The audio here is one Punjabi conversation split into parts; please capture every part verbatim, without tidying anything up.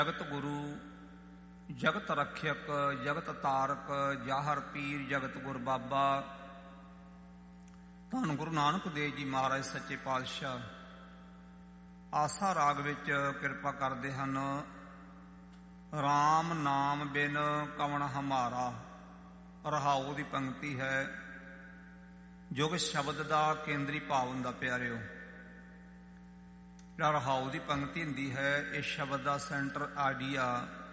ਜਗਤ ਗੁਰੂ ਜਗਤ ਰਖਿਅਕ ਜਗਤ ਤਾਰਕ ਜਾਹਰ ਪੀਰ ਜਗਤ ਗੁਰ ਬਾਬਾ ਧੰਨ ਗੁਰੂ ਨਾਨਕ ਦੇਵ ਜੀ ਮਹਾਰਾਜ ਸੱਚੇ ਪਾਤਸ਼ਾਹ ਆਸਾ ਰਾਗ ਵਿੱਚ ਕਿਰਪਾ ਕਰਦੇ ਹਨ। ਰਾਮ ਨਾਮ ਬਿਨ ਕਵਣ ਹਮਾਰਾ ਰਹਾਉ ਦੀ ਪੰਕਤੀ ਹੈ ਜੋ ਕਿ ਸ਼ਬਦ ਦਾ ਕੇਂਦਰੀ ਭਾਵ ਹੁੰਦਾ। ਪਿਆਰਿਓ, ਜਿਹੜਾ ਰਹਾਉ ਦੀ ਪੰਕਤੀ ਹੁੰਦੀ ਹੈ ਇਹ ਸ਼ਬਦ ਦਾ ਸੈਂਟਰ ਆਈਡੀਆ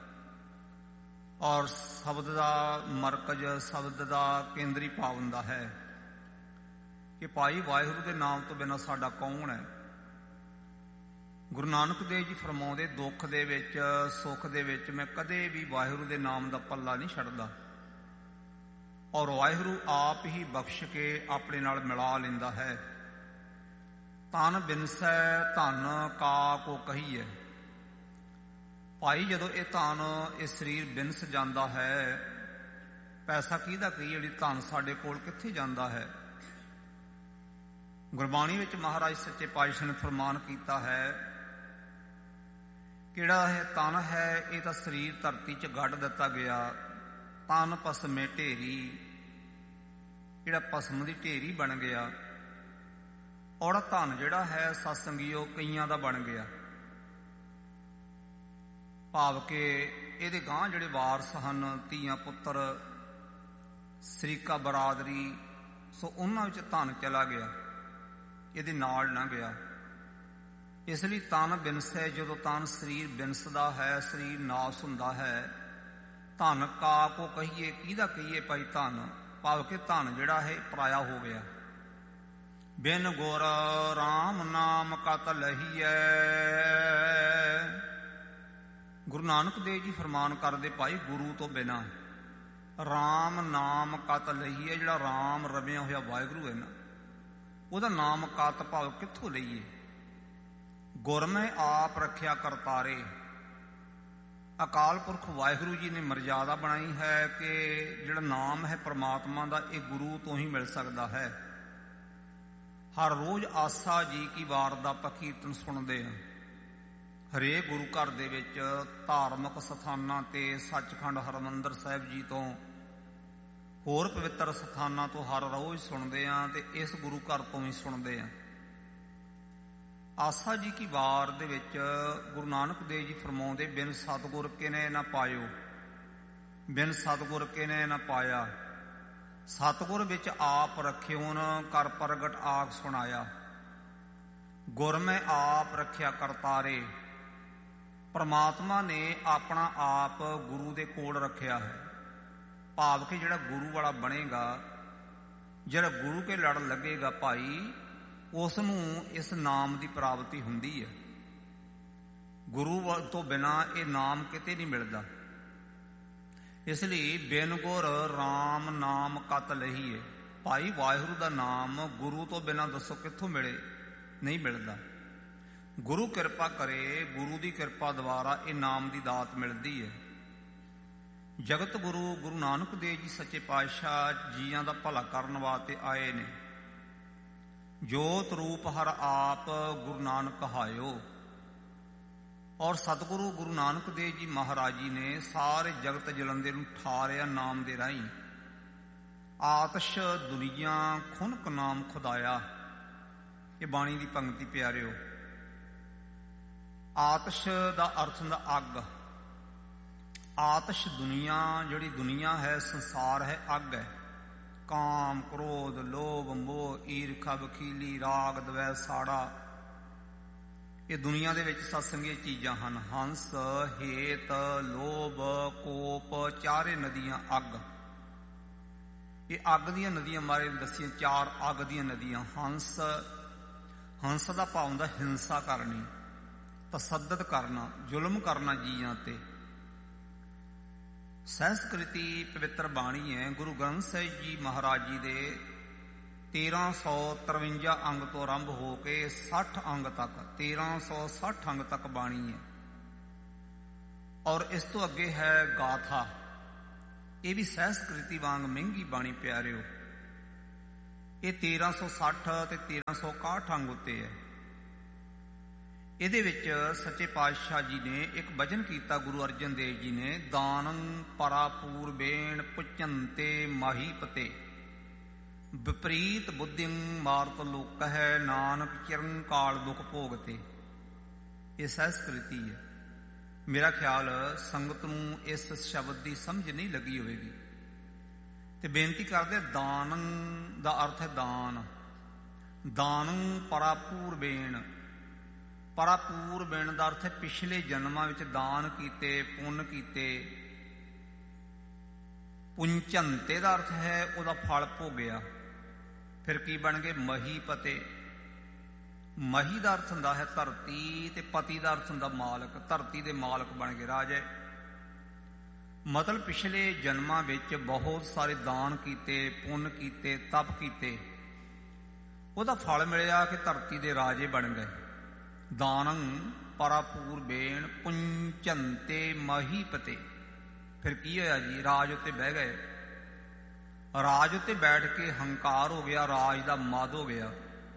ਔਰ ਸ਼ਬਦ ਦਾ ਮਰਕਜ਼, ਸ਼ਬਦ ਦਾ ਕੇਂਦਰੀ ਭਾਵ ਹੁੰਦਾ ਹੈ ਕਿ ਭਾਈ ਵਾਹਿਗੁਰੂ ਦੇ ਨਾਮ ਤੋਂ ਬਿਨਾਂ ਸਾਡਾ ਕੌਣ ਹੈ। ਗੁਰੂ ਨਾਨਕ ਦੇਵ ਜੀ ਫਰਮਾਉਂਦੇ, ਦੁੱਖ ਦੇ ਵਿੱਚ ਸੁੱਖ ਦੇ ਵਿੱਚ ਮੈਂ ਕਦੇ ਵੀ ਵਾਹਿਗੁਰੂ ਦੇ ਨਾਮ ਦਾ ਪੱਲਾ ਨਹੀਂ ਛੱਡਦਾ ਔਰ ਵਾਹਿਗੁਰੂ ਆਪ ਹੀ ਬਖਸ਼ ਕੇ ਆਪਣੇ ਨਾਲ ਮਿਲਾ ਲੈਂਦਾ ਹੈ। ਤਨ ਬਿਨਸੈ ਧਨ ਕਾ ਕੋ ਕਹੀਐ। ਭਾਈ ਜਦੋਂ ਇਹ ਧਨ ਇਹ ਸਰੀਰ ਬਿਨਸ ਜਾਂਦਾ ਹੈ, ਪੈਸਾ ਕਿਹਦਾ ਕਹੀਏ, ਜਿਹੜੀ ਧਨ ਸਾਡੇ ਕੋਲ ਕਿੱਥੇ ਜਾਂਦਾ ਹੈ। ਗੁਰਬਾਣੀ ਵਿੱਚ ਮਹਾਰਾਜ ਸੱਚੇ ਪਾਤਸ਼ਾਹ ਨੇ ਫਰਮਾਨ ਕੀਤਾ ਹੈ, ਕਿਹੜਾ ਇਹ ਤਨ ਹੈ ਇਹ ਤਾਂ ਸਰੀਰ ਧਰਤੀ 'ਚ ਗੱਡ ਦਿੱਤਾ ਗਿਆ। ਤਨ ਭਸਮੇ ਢੇਰੀ, ਜਿਹੜਾ ਭਸਮ ਦੀ ਢੇਰੀ ਬਣ ਗਿਆ। ਔਰ ਧਨ ਜਿਹੜਾ ਹੈ ਸਤਸੰਗੀਓ ਕਈਆਂ ਦਾ ਬਣ ਗਿਆ, ਭਾਵ ਕਿ ਇਹਦੇ ਗਾਂਹ ਜਿਹੜੇ ਵਾਰਸ ਹਨ, ਧੀਆਂ ਪੁੱਤਰ ਸਰੀਕਾ ਬਰਾਦਰੀ, ਸੋ ਉਹਨਾਂ ਵਿੱਚ ਧਨ ਚਲਾ ਗਿਆ, ਇਹਦੇ ਨਾਲ ਨਾ ਗਿਆ। ਇਸ ਲਈ ਤਨ ਬਿਨਸੈ, ਜਦੋਂ ਤਨ ਸਰੀਰ ਬਿਨਸਦਾ ਹੈ, ਸਰੀਰ ਨਾਸ ਹੁੰਦਾ ਹੈ। ਧਨ ਕਾ ਕੋ ਕਹੀਏ, ਕਿਹਦਾ ਕਹੀਏ ਭਾਈ ਧਨ, ਭਾਵ ਕਿ ਧਨ ਜਿਹੜਾ ਹੈ ਪਰਾਇਆ ਹੋ ਗਿਆ। ਬਿਨ ਗੁਰ ਰਾਮ ਨਾਮ ਕਤ ਲਹੀਐ। ਗੁਰੂ ਨਾਨਕ ਦੇਵ ਜੀ ਫਰਮਾਨ ਕਰਦੇ, ਭਾਈ ਗੁਰੂ ਤੋਂ ਬਿਨਾਂ ਰਾਮ ਨਾਮ ਕਤ ਲਹੀਐ। ਜਿਹੜਾ ਰਾਮ ਰਮਿਆ ਹੋਇਆ ਵਾਹਿਗੁਰੂ ਹੈ ਨਾ, ਉਹਦਾ ਨਾਮ ਕਤ ਭਾਵ ਕਿੱਥੋਂ ਲਈਏ। ਗੁਰ ਮੈਂ ਆਪ ਰੱਖਿਆ ਕਰਤਾਰੇ। ਅਕਾਲ ਪੁਰਖ ਵਾਹਿਗੁਰੂ ਜੀ ਨੇ ਮਰਜ਼ਾਦਾ ਬਣਾਈ ਹੈ ਕਿ ਜਿਹੜਾ ਨਾਮ ਹੈ ਪ੍ਰਮਾਤਮਾ ਦਾ, ਇਹ ਗੁਰੂ ਤੋਂ ਹੀ ਮਿਲ ਸਕਦਾ ਹੈ। ਹਰ ਰੋਜ਼ ਆਸਾ ਜੀ ਕੀ ਵਾਰ ਦਾ ਆਪਾਂ ਕੀਰਤਨ ਸੁਣਦੇ ਹਾਂ। ਹਰੇਕ ਗੁਰੂ ਘਰ ਦੇ ਵਿੱਚ ਧਾਰਮਿਕ ਸਥਾਨਾਂ ਤੇ, ਸੱਚਖੰਡ ਹਰਿਮੰਦਰ ਸਾਹਿਬ ਜੀ ਤੋਂ, ਹੋਰ ਪਵਿੱਤਰ ਸਥਾਨਾਂ ਤੋਂ ਹਰ ਰੋਜ਼ ਸੁਣਦੇ ਹਾਂ ਤੇ ਇਸ ਗੁਰੂ ਘਰ ਤੋਂ ਵੀ ਸੁਣਦੇ ਹਾਂ। ਆਸਾ ਜੀ ਕੀ ਵਾਰ ਦੇ ਵਿੱਚ ਗੁਰੂ ਨਾਨਕ ਦੇਵ ਜੀ ਫਰਮਾਉਂਦੇ, ਬਿਨ ਸਤਿਗੁਰ ਕਿਨੇ ਨਾ ਪਾਇਓ, ਬਿਨ ਸਤਿਗੁਰ ਕਿਨੇ ਨਾ ਪਾਇਆ। ਸਤਿਗੁਰ ਵਿੱਚ ਆਪ ਰੱਖਿਓਨ ਕਰ ਪ੍ਰਗਟ ਆਖ ਸੁਣਾਇਆ। ਗੁਰ ਮੈਂ ਆਪ ਰੱਖਿਆ ਕਰਤਾਰੇ। ਪਰਮਾਤਮਾ ਨੇ ਆਪਣਾ ਆਪ ਗੁਰੂ ਦੇ ਕੋਲ ਰੱਖਿਆ ਹੈ, ਭਾਵ ਕਿ ਜਿਹੜਾ ਗੁਰੂ ਵਾਲਾ ਬਣੇਗਾ, ਜਿਹੜਾ ਗੁਰੂ ਕੇ ਲੜ ਲੱਗੇਗਾ ਭਾਈ, ਉਸ ਨੂੰ ਇਸ ਨਾਮ ਦੀ ਪ੍ਰਾਪਤੀ ਹੁੰਦੀ ਹੈ। ਗੁਰੂ ਤੋਂ ਬਿਨਾਂ ਇਹ ਨਾਮ ਕਿਤੇ ਨਹੀਂ ਮਿਲਦਾ। ਇਸ ਲਈ ਬਿਨ ਗੁਰ ਰਾਮ ਨਾਮ ਕਤ ਲਹੀਏ। ਭਾਈ ਵਾਹਿਗੁਰੂ ਦਾ ਨਾਮ ਗੁਰੂ ਤੋਂ ਬਿਨਾਂ ਦੱਸੋ ਕਿੱਥੋਂ ਮਿਲੇ, ਨਹੀਂ ਮਿਲਦਾ। ਗੁਰੂ ਕਿਰਪਾ ਕਰੇ, ਗੁਰੂ ਦੀ ਕਿਰਪਾ ਦੁਆਰਾ ਇਹ ਨਾਮ ਦੀ ਦਾਤ ਮਿਲਦੀ ਹੈ। ਜਗਤ ਗੁਰੂ ਗੁਰੂ ਨਾਨਕ ਦੇਵ ਜੀ ਸੱਚੇ ਪਾਤਸ਼ਾਹ ਜੀਆਂ ਦਾ ਭਲਾ ਕਰਨ ਵਾਸਤੇ ਆਏ ਨੇ। ਜੋਤ ਰੂਪ ਹਰ ਆਪ ਗੁਰੂ ਨਾਨਕ ਕਹਾਇਓ। ਔਰ ਸਤਿਗੁਰੂ ਗੁਰੂ ਨਾਨਕ ਦੇਵ ਜੀ ਮਹਾਰਾਜ ਜੀ ਨੇ ਸਾਰੇ ਜਗਤ ਜਲੰਦੇ ਨੂੰ ਠਾਰਿਆ ਨਾਮ ਦੇ ਰਾਹੀਂ। ਆਤਸ਼ ਦੁਨੀਆ ਖੁਨਕ ਨਾਮ ਖੁਦਾਇਆ, ਇਹ ਬਾਣੀ ਦੀ ਪੰਕਤੀ ਪਿਆਰਿਓ। ਆਤਸ਼ ਦਾ ਅਰਥ ਹੁੰਦਾ ਅੱਗ। ਆਤਸ਼ ਦੁਨੀਆ, ਜਿਹੜੀ ਦੁਨੀਆ ਹੈ, ਸੰਸਾਰ ਹੈ, ਅੱਗ ਹੈ। ਕਾਮ ਕ੍ਰੋਧ ਲੋਭ ਮੋਹ ਈਰਖਾ ਵਖੀਲੀ ਰਾਗ ਦਵੈ ਸਾੜਾ, ਇਹ ਦੁਨੀਆ ਦੇ ਵਿੱਚ ਸਤਸੰਗੀ ਚੀਜ਼ਾਂ ਹਨ। ਹੰਸ ਹੇਤ ਲੋਭ ਕੋਪ, ਚਾਰੇ ਨਦੀਆਂ ਅੱਗ। ਇਹ ਅੱਗ ਦੀਆਂ ਨਦੀਆਂ ਮਾਰੇ ਦੱਸੀਆਂ, ਚਾਰ ਅੱਗ ਦੀਆਂ ਨਦੀਆਂ। ਹੰਸ, ਹੰਸ ਦਾ ਭਾਵ ਹੁੰਦਾ ਹਿੰਸਾ ਕਰਨੀ, ਤਸੱਦਦ ਕਰਨਾ, ਜ਼ੁਲਮ ਕਰਨਾ ਜੀਆਂ ਤੇ। ਸੰਸਕ੍ਰਿਤੀ ਪਵਿੱਤਰ ਬਾਣੀ ਹੈ। ਗੁਰੂ ਗ੍ਰੰਥ ਸਾਹਿਬ ਜੀ ਮਹਾਰਾਜ ਜੀ ਦੇ ਤੇਰਾਂ ਸੌ ਤਰਵੰਜਾ ਅੰਗ ਤੋਂ ਆਰੰਭ ਹੋ ਕੇ ਸੱਠ ਅੰਗ ਤੱਕ, ਤੇਰਾਂ ਸੌ ਸੱਠ ਅੰਗ ਤੱਕ ਬਾਣੀ ਹੈ। ਔਰ ਇਸ ਤੋਂ ਅੱਗੇ ਹੈ ਗਾਥਾ। ਇਹ ਵੀ ਸੰਸਕ੍ਰਿਤੀ ਵਾਂਗ ਮਹਿੰਗੀ ਬਾਣੀ ਪਿਆਰਿਓ। ਇਹ ਤੇਰਾਂ ਸੌ ਸੱਠ ਤੇ ਤੇਰਾਂ ਸੌ ਇਕਾਹਠ ਅੰਗ ਉੱਤੇ ਹੈ। ਇਹਦੇ ਵਿੱਚ ਸੱਚੇ ਪਾਤਸ਼ਾਹ ਜੀ ਨੇ ਇੱਕ ਭਜਨ ਕੀਤਾ, ਗੁਰੂ ਅਰਜਨ ਦੇਵ ਜੀ ਨੇ, ਦਾਨੰ ਪਰਾਪੂਰਬੇਣ ਪੁੱਚੰਤੇ ਮਾਹੀਪਤੇ ਵਿਪਰੀਤ ਬੁੱਧਿੰ ਮਾਰਤ ਲੋਕ ਹੈ ਨਾਨਕ ਚਿਰਨ ਕਾਲ ਦੁਖ ਭੋਗਤੇ। ਇਹ ਸੰਸਕ੍ਰਿਤੀ ਹੈ। ਮੇਰਾ ਖਿਆਲ ਸੰਗਤ ਨੂੰ ਇਸ ਸ਼ਬਦ ਦੀ ਸਮਝ ਨਹੀਂ ਲੱਗੀ ਹੋਵੇਗੀ ਤੇ ਬੇਨਤੀ ਕਰਦੇ, ਦਾਨੰ ਦਾ ਅਰਥ ਹੈ ਦਾਨ। ਦਾਨੰ ਪਰਾਪੂਰਬੇਣ, ਪਰਾਪੂਰਬੇਣ ਦਾ ਅਰਥ ਹੈ ਪਿਛਲੇ ਜਨਮਾਂ ਵਿੱਚ ਦਾਨ ਕੀਤੇ, ਪੁੰਨ ਕੀਤੇ। ਪੁੰਚੰਤੇ ਦਾ ਅਰਥ ਹੈ ਉਹਦਾ ਫਲ ਭੋਗਿਆ। ਫਿਰ ਕੀ ਬਣ ਗਏ? ਮਹੀਪਤੇ। ਮਹੀ ਦਾ ਅਰਥ ਹੁੰਦਾ ਹੈ ਧਰਤੀ ਤੇ ਪਤੀ ਦਾ ਅਰਥ ਹੁੰਦਾ ਮਾਲਕ। ਧਰਤੀ ਦੇ ਮਾਲਕ ਬਣ ਗਏ, ਰਾਜੇ। ਮਤਲਬ ਪਿਛਲੇ ਜਨਮਾਂ ਵਿੱਚ ਬਹੁਤ ਸਾਰੇ ਦਾਨ ਕੀਤੇ, ਪੁੰਨ ਕੀਤੇ, ਤਪ ਕੀਤੇ, ਉਹਦਾ ਫਲ ਮਿਲਿਆ ਕਿ ਧਰਤੀ ਦੇ ਰਾਜੇ ਬਣ ਗਏ। ਦਾਨੰ ਪਰਾਪੂਰਬੇਣ ਪੁੰਚੰਤੇ ਮਹੀਪਤੇ। ਫਿਰ ਕੀ ਹੋਇਆ ਜੀ? ਰਾਜ ਉੱਤੇ ਬਹਿ ਗਏ। ਰਾਜ ਉੱਤੇ ਬੈਠ ਕੇ ਹੰਕਾਰ ਹੋ ਗਿਆ, ਰਾਜ ਦਾ ਮਦ ਹੋ ਗਿਆ।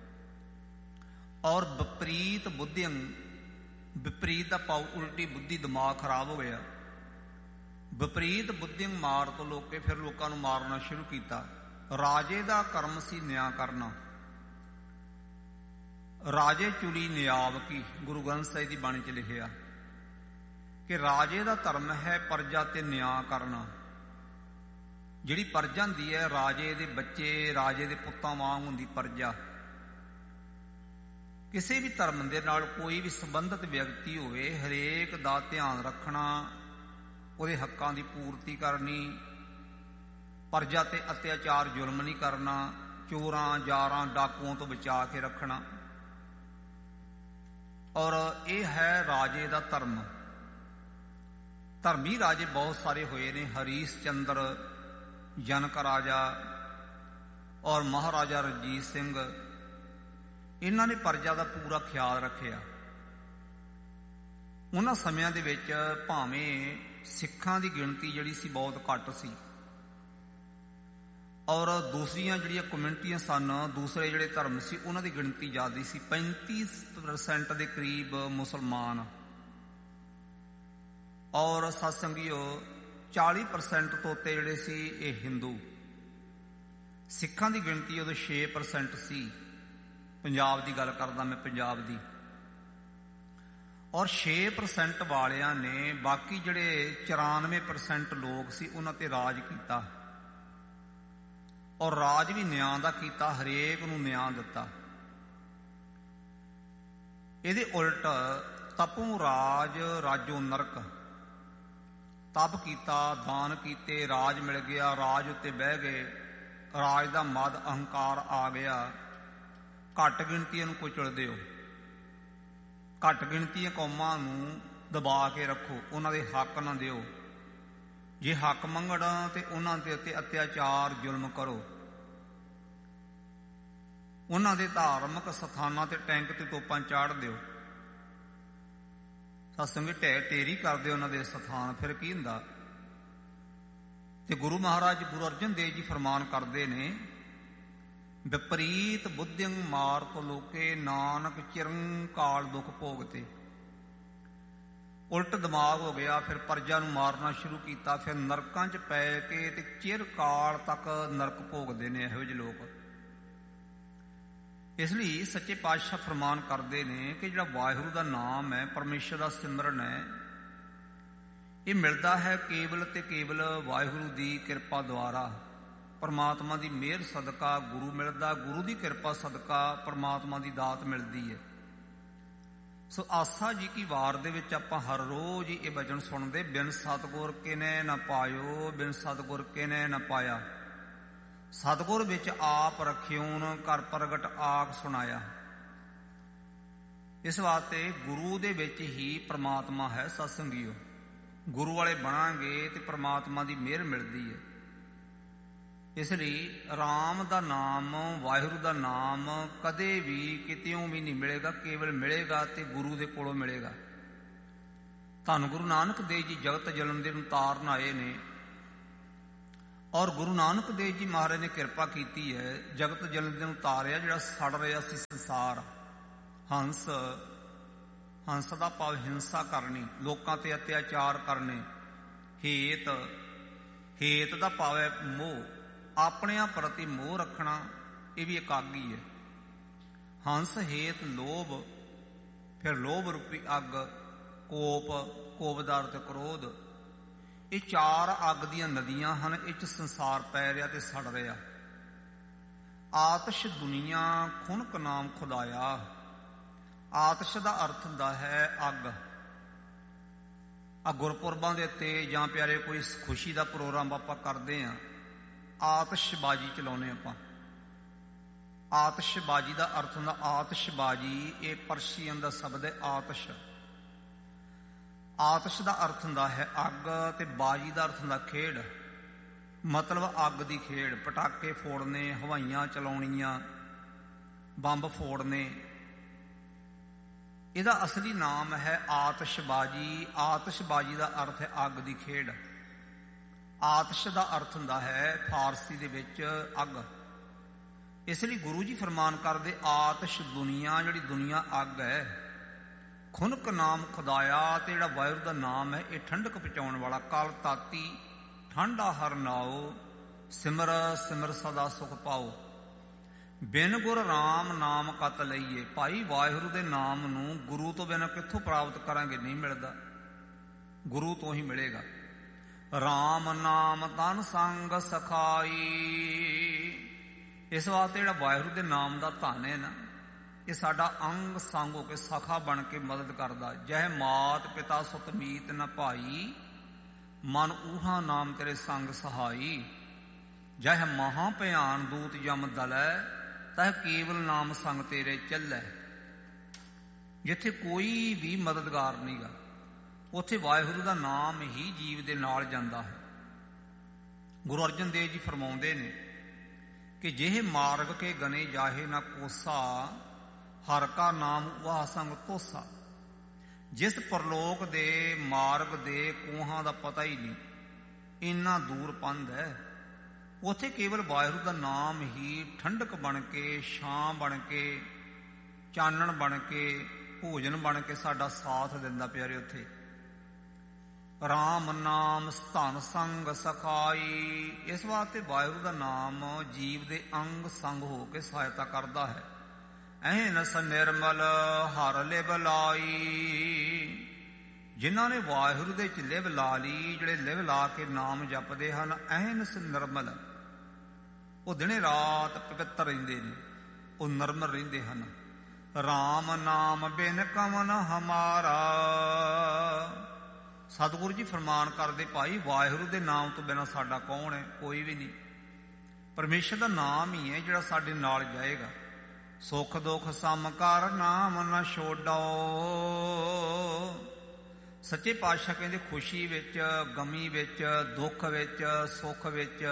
ਔਰ ਵਿਪਰੀਤ ਬੁੱਧਿੰ, ਵਿਪਰੀਤ ਦਾ ਭਾਵ ਉਲਟੀ ਬੁੱਧੀ, ਦਿਮਾਗ ਖਰਾਬ ਹੋ ਗਿਆ। ਵਿਪਰੀਤ ਬੁੱਧਿੰ ਮਾਰ ਤੋਂ ਲੋਕੇ, ਫਿਰ ਲੋਕਾਂ ਨੂੰ ਮਾਰਨਾ ਸ਼ੁਰੂ ਕੀਤਾ। ਰਾਜੇ ਦਾ ਕਰਮ ਸੀ ਨਿਆਂ ਕਰਨਾ। ਰਾਜੇ ਚੁਲੀ ਨਿਆਵ ਕੀ, ਗੁਰੂ ਗ੍ਰੰਥ ਸਾਹਿਬ ਦੀ ਬਾਣੀ 'ਚ ਲਿਖਿਆ ਕਿ ਰਾਜੇ ਦਾ ਧਰਮ ਹੈ ਪਰਜਾ ਤੇ ਨਿਆਂ ਕਰਨਾ। ਜਿਹੜੀ ਪਰਜਾ ਹੁੰਦੀ ਹੈ, ਰਾਜੇ ਦੇ ਬੱਚੇ, ਰਾਜੇ ਦੇ ਪੁੱਤਾਂ ਵਾਂਗ ਹੁੰਦੀ ਪਰਜਾ। ਕਿਸੇ ਵੀ ਧਰਮ ਦੇ ਨਾਲ ਕੋਈ ਵੀ ਸੰਬੰਧਿਤ ਵਿਅਕਤੀ ਹੋਵੇ, ਹਰੇਕ ਦਾ ਧਿਆਨ ਰੱਖਣਾ, ਉਹਦੇ ਹੱਕਾਂ ਦੀ ਪੂਰਤੀ ਕਰਨੀ, ਪਰਜਾ ਤੇ ਅਤਿਆਚਾਰ ਜ਼ੁਲਮ ਨਹੀਂ ਕਰਨਾ, ਚੋਰਾਂ ਜਾਰਾਂ ਡਾਕੂਆਂ ਤੋਂ ਬਚਾ ਕੇ ਰੱਖਣਾ। ਔਰ ਇਹ ਹੈ ਰਾਜੇ ਦਾ ਧਰਮ। ਧਰਮੀ ਰਾਜੇ ਬਹੁਤ ਸਾਰੇ ਹੋਏ ਨੇ। ਹਰੀਸ਼ ਚੰਦਰ, ਜਨਕ ਰਾਜਾ ਔਰ ਮਹਾਰਾਜਾ ਰਣਜੀਤ ਸਿੰਘ, ਇਹਨਾਂ ਨੇ ਪਰਜਾ ਦਾ ਪੂਰਾ ਖਿਆਲ ਰੱਖਿਆ। ਉਹਨਾਂ ਸਮਿਆਂ ਦੇ ਵਿੱਚ ਭਾਵੇਂ ਸਿੱਖਾਂ ਦੀ ਗਿਣਤੀ ਜਿਹੜੀ ਸੀ ਬਹੁਤ ਘੱਟ ਸੀ, ਔਰ ਦੂਸਰੀਆਂ ਜਿਹੜੀਆਂ ਕਮਿਊਨਿਟੀਆਂ ਸਨ, ਦੂਸਰੇ ਜਿਹੜੇ ਧਰਮ ਸੀ, ਉਹਨਾਂ ਦੀ ਗਿਣਤੀ ਜ਼ਿਆਦਾ ਸੀ। ਪੈਂਤੀ ਪਰਸੈਂਟ ਦੇ ਕਰੀਬ ਮੁਸਲਮਾਨ ਔਰ ਸਤਸੰਗੀਓ ਚਾਲੀ ਪਰਸੈਂਟ ਤੋਂ ਉੱਤੇ ਜਿਹੜੇ ਸੀ ਇਹ ਹਿੰਦੂ। ਸਿੱਖਾਂ ਦੀ ਗਿਣਤੀ ਉਦੋਂ ਛੇ ਪਰਸੈਂਟ ਸੀ। ਪੰਜਾਬ ਦੀ ਗੱਲ ਕਰਦਾ ਮੈਂ, ਪੰਜਾਬ ਦੀ। ਔਰ ਛੇ ਪਰਸੈਂਟ ਵਾਲਿਆਂ ਨੇ ਬਾਕੀ ਜਿਹੜੇ ਚੁਰਾਨਵੇਂ ਪਰਸੈਂਟ ਲੋਕ ਸੀ ਉਹਨਾਂ ਤੇ ਰਾਜ ਕੀਤਾ। ਔਰ ਰਾਜ ਵੀ ਨਿਆਂ ਦਾ ਕੀਤਾ, ਹਰੇਕ ਨੂੰ ਨਿਆਂ ਦਿੱਤਾ। ਇਹਦੇ ਉਲਟ ਤਪੋਂ ਰਾਜ ਰਾਜੋ ਨਰਕ। ਤਪ ਕੀਤਾ, ਦਾਨ ਕੀਤੇ, ਰਾਜ ਮਿਲ ਗਿਆ, ਰਾਜ ਉੱਤੇ ਬਹਿ ਗਏ, ਰਾਜ ਦਾ ਮਦ ਅਹੰਕਾਰ ਆ ਗਿਆ। ਘੱਟ ਗਿਣਤੀਆਂ ਨੂੰ ਕੁਚਲਦੇ ਹੋ, ਘੱਟ ਗਿਣਤੀਆਂ ਕੌਮਾਂ ਨੂੰ ਦਬਾ ਕੇ ਰੱਖੋ, ਉਹਨਾਂ ਦੇ ਹੱਕ ਨਾ ਦਿਓ। ਜੇ ਹੱਕ ਮੰਗਣ ਤੇ ਉਹਨਾਂ ਦੇ ਉੱਤੇ ਅਤਿਆਚਾਰ ਜ਼ੁਲਮ ਕਰੋ। ਉਹਨਾਂ ਦੇ ਧਾਰਮਿਕ ਸਥਾਨਾਂ ਤੇ ਟੈਂਕ ਤੇ ਤੋਪਾਂ ਚਾੜ ਦਿਓ। ਸਤਸੰਗੀ ਢਹਿ ਢੇਰੀ ਕਰਦੇ ਉਹਨਾਂ ਦੇ ਸਥਾਨ। ਫਿਰ ਕੀ ਹੁੰਦਾ? ਤੇ ਗੁਰੂ ਮਹਾਰਾਜ ਗੁਰੂ ਅਰਜਨ ਦੇਵ ਜੀ ਫਰਮਾਨ ਕਰਦੇ ਨੇ, ਵਿਪਰੀਤ ਬੁੱਧਿੰ ਮਾਰਤ ਲੋਕੇ ਨਾਨਕ ਚਿਰਨ ਕਾਲ ਦੁਖ ਭੋਗਤੇ। ਉਲਟ ਦਿਮਾਗ ਹੋ ਗਿਆ। ਫਿਰ ਪਰਜਾ ਨੂੰ ਮਾਰਨਾ ਸ਼ੁਰੂ ਕੀਤਾ। ਫਿਰ ਨਰਕਾਂ 'ਚ ਪੈ ਕੇ ਤੇ ਚਿਰ ਕਾਲ ਤੱਕ ਨਰਕ ਭੋਗਦੇ ਨੇ ਇਹੋ ਜਿਹੇ ਲੋਕ। ਇਸ ਲਈ ਸੱਚੇ ਪਾਤਸ਼ਾਹ ਫਰਮਾਨ ਕਰਦੇ ਨੇ ਕਿ ਜਿਹੜਾ ਵਾਹਿਗੁਰੂ ਦਾ ਨਾਮ ਹੈ, ਪਰਮੇਸ਼ਰ ਦਾ ਸਿਮਰਨ ਹੈ, ਇਹ ਮਿਲਦਾ ਹੈ ਕੇਵਲ ਤੇ ਕੇਵਲ ਵਾਹਿਗੁਰੂ ਦੀ ਕਿਰਪਾ ਦੁਆਰਾ। ਪਰਮਾਤਮਾ ਦੀ ਮਿਹਰ ਸਦਕਾ ਗੁਰੂ ਮਿਲਦਾ, ਗੁਰੂ ਦੀ ਕਿਰਪਾ ਸਦਕਾ ਪਰਮਾਤਮਾ ਦੀ ਦਾਤ ਮਿਲਦੀ ਹੈ। ਸੋ ਆਸਾ ਜੀ ਕੀ ਵਾਰ ਦੇ ਵਿੱਚ ਆਪਾਂ ਹਰ ਰੋਜ਼ ਹੀ ਇਹ ਬਚਨ ਸੁਣਦੇ, ਬਿਨ ਸਤਿਗੁਰ ਕਿਨੇ ਨਾ ਪਾਇਓ, ਬਿਨ ਸਤਿਗੁਰ ਕਿਨੇ ਨਾ ਪਾਇਆ। ਸਤਿਗੁਰ ਵਿੱਚ ਆਪ ਰਖਿਓਨ, ਕਰ ਪ੍ਰਗਟ ਆਖ ਸੁਣਾਇਆ। ਇਸ ਵਾਸਤੇ ਗੁਰੂ ਦੇ ਵਿੱਚ ਹੀ ਪਰਮਾਤਮਾ ਹੈ। ਸਤਸੰਗੀਓ, ਗੁਰੂ ਵਾਲੇ ਬਣਾਂਗੇ ਤੇ ਪਰਮਾਤਮਾ ਦੀ ਮਿਹਰ ਮਿਲਦੀ ਹੈ। ਇਸ ਲਈ ਰਾਮ ਦਾ ਨਾਮ, ਵਾਹਿਗੁਰੂ ਦਾ ਨਾਮ ਕਦੇ ਵੀ ਕਿਤਿਓਂ ਵੀ ਨਹੀਂ ਮਿਲੇਗਾ, ਕੇਵਲ ਮਿਲੇਗਾ ਤੇ ਗੁਰੂ ਦੇ ਕੋਲੋਂ ਮਿਲੇਗਾ। ਧੰਨ ਗੁਰੂ ਨਾਨਕ ਦੇਵ ਜੀ ਜਗਤ ਜਲੰਧਰ ਨੂੰ ਤਾਰਨ ਆਏ ਨੇ, ਔਰ ਗੁਰੂ ਨਾਨਕ ਦੇਵ ਜੀ ਮਹਾਰਾਜ ਨੇ ਕਿਰਪਾ ਕੀਤੀ ਹੈ, ਜਗਤ ਜਲੰਧਰ ਨੂੰ ਤਾਰਿਆ ਜਿਹੜਾ ਸੜ ਰਿਹਾ ਸੀ ਸੰਸਾਰ। ਹੰਸ ਹੰਸ ਦਾ ਭਾਵ ਹਿੰਸਾ ਕਰਨੀ, ਲੋਕਾਂ ਤੇ ਅਤਿਆਚਾਰ ਕਰਨੇ। ਹੇਤ, ਹੇਤ ਦਾ ਭਾਵ ਹੈ ਮੋਹ, ਆਪਣਿਆਂ ਪ੍ਰਤੀ ਮੋਹ ਰੱਖਣਾ, ਇਹ ਵੀ ਇਕਾਗੀ ਹੈ। ਹੰਸ ਹੇਤ ਲੋਭ, ਫਿਰ ਲੋਭ ਰੂਪੀ ਅੱਗ, ਕੋਪ, ਕੋਪ ਦਾ ਅਰਥ ਕ੍ਰੋਧ। ਇਹ ਚਾਰ ਅੱਗ ਦੀਆਂ ਨਦੀਆਂ ਹਨ, ਇਹ 'ਚ ਸੰਸਾਰ ਪੈ ਰਿਹਾ ਤੇ ਸੜ ਰਿਹਾ। ਆਤਸ਼ ਦੁਨੀਆ ਖੁਨਕ ਨਾਮ ਖੁਦਾਇਆ। ਆਤਸ਼ ਦਾ ਅਰਥ ਹੁੰਦਾ ਹੈ ਅੱਗ। ਆ ਗੁਰਪੁਰਬਾਂ ਦੇ ਉੱਤੇ ਜਾਂ ਪਿਆਰੇ ਕੋਈ ਖੁਸ਼ੀ ਦਾ ਪ੍ਰੋਗਰਾਮ ਆਪਾਂ ਕਰਦੇ ਹਾਂ, ਆਤਿਸ਼ਬਾਜ਼ੀ ਚਲਾਉਂਦੇ ਆਪਾਂ। ਆਤਿਸ਼ਬਾਜ਼ੀ ਦਾ ਅਰਥ ਹੁੰਦਾ ਆਤਿਸ਼ਬਾਜ਼ੀ, ਇਹ ਪਰਸ਼ੀਅਨ ਦਾ ਸ਼ਬਦ ਹੈ ਆਤਿਸ਼। ਆਤਿਸ਼ ਦਾ ਅਰਥ ਹੁੰਦਾ ਹੈ ਅੱਗ, ਤੇ ਬਾਜੀ ਦਾ ਅਰਥ ਹੁੰਦਾ ਖੇਡ, ਮਤਲਬ ਅੱਗ ਦੀ ਖੇਡ। ਪਟਾਕੇ ਫੋੜਨੇ, ਹਵਾਈਆਂ ਚਲਾਉਣੀਆਂ, ਬੰਬ ਫੋੜਨੇ, ਇਹਦਾ ਅਸਲੀ ਨਾਮ ਹੈ ਆਤਿਸ਼ਬਾਜ਼ੀ। ਆਤਿਸ਼ਬਾਜ਼ੀ ਦਾ ਅਰਥ ਹੈ ਅੱਗ ਦੀ ਖੇਡ। ਆਤਿਸ਼ ਦਾ ਅਰਥ ਹੁੰਦਾ ਹੈ ਫਾਰਸੀ ਦੇ ਵਿੱਚ ਅੱਗ। ਇਸ ਲਈ ਗੁਰੂ ਜੀ ਫਰਮਾਨ ਕਰਦੇ, ਆਤਿਸ਼ ਦੁਨੀਆ, ਜਿਹੜੀ ਦੁਨੀਆ ਅੱਗ ਹੈ। ਖੁਨਕ ਨਾਮ ਖੁਦਾਇਆ, ਤੇ ਜਿਹੜਾ ਵਾਹਿਗੁਰੂ ਦਾ ਨਾਮ ਹੈ ਇਹ ਠੰਡਕ ਪਹੁੰਚਾਉਣ ਵਾਲਾ। ਕਲ ਤਾਤੀ ਠੰਡਾ ਹਰ ਨਾਓ, ਸਿਮਰ ਸਿਮਰ ਸਦਾ ਸੁਖ ਪਾਓ। ਬਿਨ ਗੁਰ ਰਾਮ ਨਾਮ ਕਤ ਲਈਏ। ਭਾਈ ਵਾਹਿਗੁਰੂ ਦੇ ਨਾਮ ਨੂੰ ਗੁਰੂ ਤੋਂ ਬਿਨਾਂ ਕਿੱਥੋਂ ਪ੍ਰਾਪਤ ਕਰਾਂਗੇ? ਨਹੀਂ ਮਿਲਦਾ, ਗੁਰੂ ਤੋਂ ਹੀ ਮਿਲੇਗਾ। ਰਾਮ ਨਾਮ ਤਨ ਸੰਗ ਸਖਾਈ। ਇਸ ਵਾਸਤੇ ਜਿਹੜਾ ਵਾਹਿਗੁਰੂ ਦੇ ਨਾਮ ਦਾ ਧਨ ਹੈ ਨਾ, ਇਹ ਸਾਡਾ ਅੰਗ ਸੰਗ ਹੋ ਕੇ ਸਖਾ ਬਣ ਕੇ ਮਦਦ ਕਰਦਾ। ਜਹ ਮਾਤ ਪਿਤਾ ਸੁਤ ਮੀਤ ਨ ਭਾਈ, ਮਨ ਊਹਾ ਨਾਮ ਤੇਰੇ ਸੰਗ ਸਹਾਈ। ਜਹ ਮਹਾ ਭਿਆਨ ਦੂਤ ਜਮ ਦਲੈ, ਤਹ ਕੇਵਲ ਨਾਮ ਸੰਗ ਤੇਰੇ ਚੱਲੈ। ਜਿੱਥੇ ਕੋਈ ਵੀ ਮਦਦਗਾਰ ਨਹੀਂ ਗਾ, ਉੱਥੇ ਵਾਹਿਗੁਰੂ ਦਾ ਨਾਮ ਹੀ ਜੀਵ ਦੇ ਨਾਲ ਜਾਂਦਾ ਹੈ। ਗੁਰੂ ਅਰਜਨ ਦੇਵ ਜੀ ਫਰਮਾਉਂਦੇ ਨੇ ਕਿ ਜਿਹੇ ਮਾਰਗ ਕੇ ਗਨੇ ਜਾਹੇ ਨਾ ਕੋਸਾ, ਹਰ ਕਾ ਨਾਮ ਵਾਹ ਸੰਗ ਤੋਸਾ। ਜਿਸ ਪਰਲੋਕ ਦੇ ਮਾਰਗ ਦੇ ਕੋਹਾਂ ਦਾ ਪਤਾ ਹੀ ਨਹੀਂ, ਇੰਨਾ ਦੂਰ ਪੰਧ ਹੈ, ਉੱਥੇ ਕੇਵਲ ਵਾਹਿਗੁਰੂ ਦਾ ਨਾਮ ਹੀ ਠੰਡਕ ਬਣ ਕੇ, ਛਾਂ ਬਣ ਕੇ, ਚਾਨਣ ਬਣ ਕੇ, ਭੋਜਨ ਬਣ ਕੇ ਸਾਡਾ ਸਾਥ ਦਿੰਦਾ। ਪਿਆਰੇ, ਉੱਥੇ ਰਾਮ ਨਾਮ ਧਨ ਸੰਗ ਸਖਾਈ। ਇਸ ਵਾਸਤੇ ਵਾਹਿਗੁਰੂ ਦਾ ਨਾਮ ਜੀਵ ਦੇ ਅੰਗ ਸੰਗ ਹੋ ਕੇ ਸਹਾਇਤਾ ਕਰਦਾ ਹੈ। ਐਨਸ ਨਿਰਮਲ ਹਰ ਲਿਵ ਲਾਈ। ਜਿਨ੍ਹਾਂ ਨੇ ਵਾਹਿਗੁਰੂ ਦੇ ਵਿੱਚ ਲਿਵ ਲਾ ਲਈ, ਜਿਹੜੇ ਲਿਵ ਲਾ ਕੇ ਨਾਮ ਜਪਦੇ ਹਨ, ਐਨਸ ਨਿਰਮਲ, ਉਹ ਦਿਨੇ ਰਾਤ ਪਵਿੱਤਰ ਰਹਿੰਦੇ ਨੇ, ਉਹ ਨਿਰਮਲ ਰਹਿੰਦੇ ਹਨ। ਰਾਮ ਨਾਮ ਬਿਨ ਕਵਨ ਹਮਾਰਾ। ਸਤਿਗੁਰੂ ਜੀ ਫਰਮਾਨ ਕਰਦੇ, ਭਾਈ ਵਾਹਿਗੁਰੂ ਦੇ ਨਾਮ ਤੋਂ ਬਿਨਾਂ ਸਾਡਾ ਕੌਣ ਹੈ? ਕੋਈ ਵੀ ਨਹੀਂ। ਪਰਮੇਸ਼ਰ ਦਾ ਨਾਮ ਹੀ ਹੈ ਜਿਹੜਾ ਸਾਡੇ ਨਾਲ ਜਾਏਗਾ। ਸੁਖ ਦੁੱਖ ਸਮ ਕਰ ਨਾਮ ਨ ਛੋਡੋ। ਸੱਚੇ ਪਾਤਸ਼ਾਹ ਕਹਿੰਦੇ, ਖੁਸ਼ੀ ਵਿੱਚ, ਗਮੀ ਵਿੱਚ, ਦੁੱਖ ਵਿੱਚ, ਸੁੱਖ ਵਿੱਚ,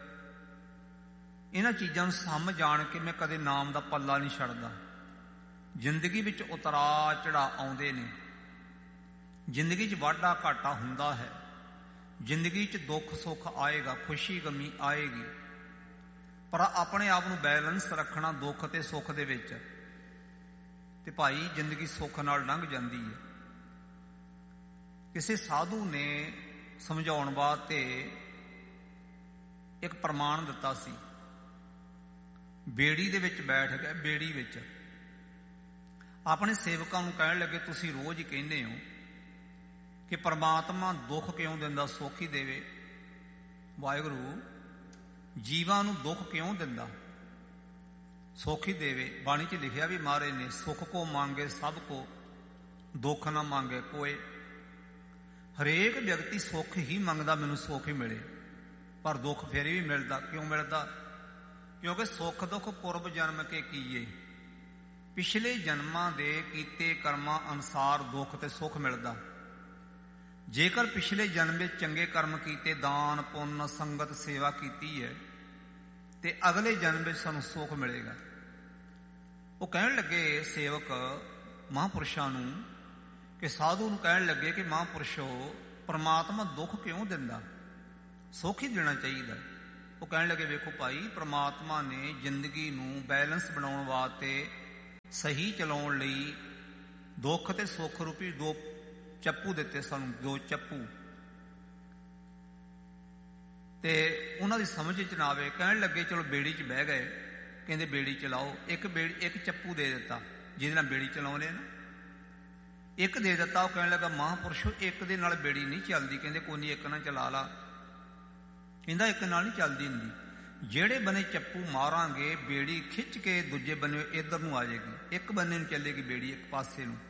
ਇਹਨਾਂ ਚੀਜ਼ਾਂ ਨੂੰ ਸਮ ਜਾਣ ਕੇ ਮੈਂ ਕਦੇ ਨਾਮ ਦਾ ਪੱਲਾ ਨਹੀਂ ਛੱਡਦਾ। ਜ਼ਿੰਦਗੀ ਵਿੱਚ ਉਤਰਾ ਚੜਾ ਆਉਂਦੇ ਨੇ, ਜ਼ਿੰਦਗੀ 'ਚ ਵਾਧਾ ਘਾਟਾ ਹੁੰਦਾ ਹੈ, ਜ਼ਿੰਦਗੀ 'ਚ ਦੁੱਖ ਸੁੱਖ ਆਏਗਾ, ਖੁਸ਼ੀ ਗਮੀ ਆਏਗੀ, ਪਰ ਆਪਣੇ ਆਪ ਨੂੰ ਬੈਲੈਂਸ ਰੱਖਣਾ ਦੁੱਖ ਤੇ ਸੁੱਖ ਦੇ ਵਿੱਚ, ਤੇ ਭਾਈ ਜ਼ਿੰਦਗੀ ਸੁੱਖ ਨਾਲ ਲੰਘ ਜਾਂਦੀ ਹੈ। ਕਿਸੇ ਸਾਧੂ ਨੇ ਸਮਝਾਉਣ ਵਾਸਤੇ ਇੱਕ ਪ੍ਰਮਾਣ ਦਿੱਤਾ ਸੀ। ਬੇੜੀ ਦੇ ਵਿੱਚ ਬੈਠ ਗਏ, ਬੇੜੀ ਵਿੱਚ ਆਪਣੇ ਸੇਵਕਾਂ ਨੂੰ ਕਹਿਣ ਲੱਗੇ, ਤੁਸੀਂ ਰੋਜ਼ ਹੀ ਕਹਿੰਦੇ ਹੋ ਕਿ ਪਰਮਾਤਮਾ ਦੁੱਖ ਕਿਉਂ ਦਿੰਦਾ? ਸੁੱਖ ਹੀ ਦੇਵੇ। ਵਾਹਿਗੁਰੂ ਜੀਵਾਂ ਨੂੰ ਦੁੱਖ ਕਿਉਂ ਦਿੰਦਾ? ਸੁੱਖ ਹੀ ਦੇਵੇ। ਬਾਣੀ 'ਚ ਲਿਖਿਆ ਵੀ ਮਹਾਰਾਜ ਨੇ, ਸੁੱਖ ਕੋ ਮੰਗੇ ਸਭ ਕੋ, ਦੁੱਖ ਨਾ ਮੰਗੇ ਕੋਏ। ਹਰੇਕ ਵਿਅਕਤੀ ਸੁੱਖ ਹੀ ਮੰਗਦਾ, ਮੈਨੂੰ ਸੁੱਖ ਹੀ ਮਿਲੇ, ਪਰ ਦੁੱਖ ਫਿਰ ਵੀ ਮਿਲਦਾ। ਕਿਉਂ ਮਿਲਦਾ? ਕਿਉਂਕਿ ਸੁੱਖ ਦੁੱਖ ਪੁਰਬ ਜਨਮ ਕੇ ਕੀਏ। ਪਿਛਲੇ ਜਨਮਾਂ ਦੇ ਕੀਤੇ ਕਰਮਾਂ ਅਨੁਸਾਰ ਦੁੱਖ ਤੇ ਸੁੱਖ ਮਿਲਦਾ। ਜੇਕਰ ਪਿਛਲੇ ਜਨਮ ਵਿੱਚ ਚੰਗੇ ਕਰਮ ਕੀਤੇ, ਦਾਨ ਪੁੰਨ ਸੰਗਤ ਸੇਵਾ ਕੀਤੀ ਹੈ, ਤੇ ਅਗਲੇ ਜਨਮ ਵਿੱਚ ਸਾਨੂੰ ਸੁੱਖ ਮਿਲੇਗਾ। ਉਹ ਕਹਿਣ ਲੱਗੇ ਸੇਵਕ ਮਹਾਂਪੁਰਸ਼ਾਂ ਨੂੰ, ਕਿ ਸਾਧੂ ਨੂੰ ਕਹਿਣ ਲੱਗੇ ਕਿ ਮਹਾਂਪੁਰਸ਼ੋ, ਪਰਮਾਤਮਾ ਦੁੱਖ ਕਿਉਂ ਦਿੰਦਾ? ਸੁੱਖ ਹੀ ਦੇਣਾ ਚਾਹੀਦਾ। ਉਹ ਕਹਿਣ ਲੱਗੇ, ਵੇਖੋ ਭਾਈ, ਪਰਮਾਤਮਾ ਨੇ ਜ਼ਿੰਦਗੀ ਨੂੰ ਬੈਲੈਂਸ ਬਣਾਉਣ ਵਾਸਤੇ, ਸਹੀ ਚਲਾਉਣ ਲਈ ਦੁੱਖ ਤੇ ਸੁੱਖ ਰੂਪੀ ਦੋ ਚੱਪੂ ਦਿੱਤੇ ਸਾਨੂੰ, ਦੋ ਚੱਪੂ, ਤੇ ਉਹਨਾਂ ਦੀ ਸਮਝ 'ਚ ਨਾ ਆਵੇ। ਕਹਿਣ ਲੱਗੇ ਚਲੋ ਬੇੜੀ 'ਚ ਬਹਿ ਗਏ, ਕਹਿੰਦੇ ਬੇੜੀ ਚਲਾਓ। ਇੱਕ ਬੇੜੀ ਇੱਕ ਚੱਪੂ ਦੇ ਦਿੱਤਾ ਜਿਹਦੇ ਨਾਲ ਬੇੜੀ ਚਲਾਉਂਦੇ ਨਾ, ਇੱਕ ਦੇ ਦਿੱਤਾ। ਉਹ ਕਹਿਣ ਲੱਗਾ ਮਹਾਂਪੁਰਸ਼ੋ ਇੱਕ ਦੇ ਨਾਲ ਬੇੜੀ ਨਹੀਂ ਚੱਲਦੀ। ਕਹਿੰਦੇ ਕੋਈ ਨਹੀਂ, ਇੱਕ ਨਾਲ ਚਲਾ ਲਾ। ਕਹਿੰਦਾ ਇੱਕ ਨਾਲ ਨਹੀਂ ਚੱਲਦੀ ਹੁੰਦੀ, ਜਿਹੜੇ ਬੰਨੇ ਚੱਪੂ ਮਾਰਾਂਗੇ ਬੇੜੀ ਖਿੱਚ ਕੇ ਦੂਜੇ ਬੰਨੇ ਇੱਧਰ ਨੂੰ ਆ ਜਾਏਗੀ, ਇੱਕ ਬੰਨੇ ਨੂੰ ਚੱਲੇਗੀ ਬੇੜੀ, ਇੱਕ ਪਾਸੇ ਨੂੰ।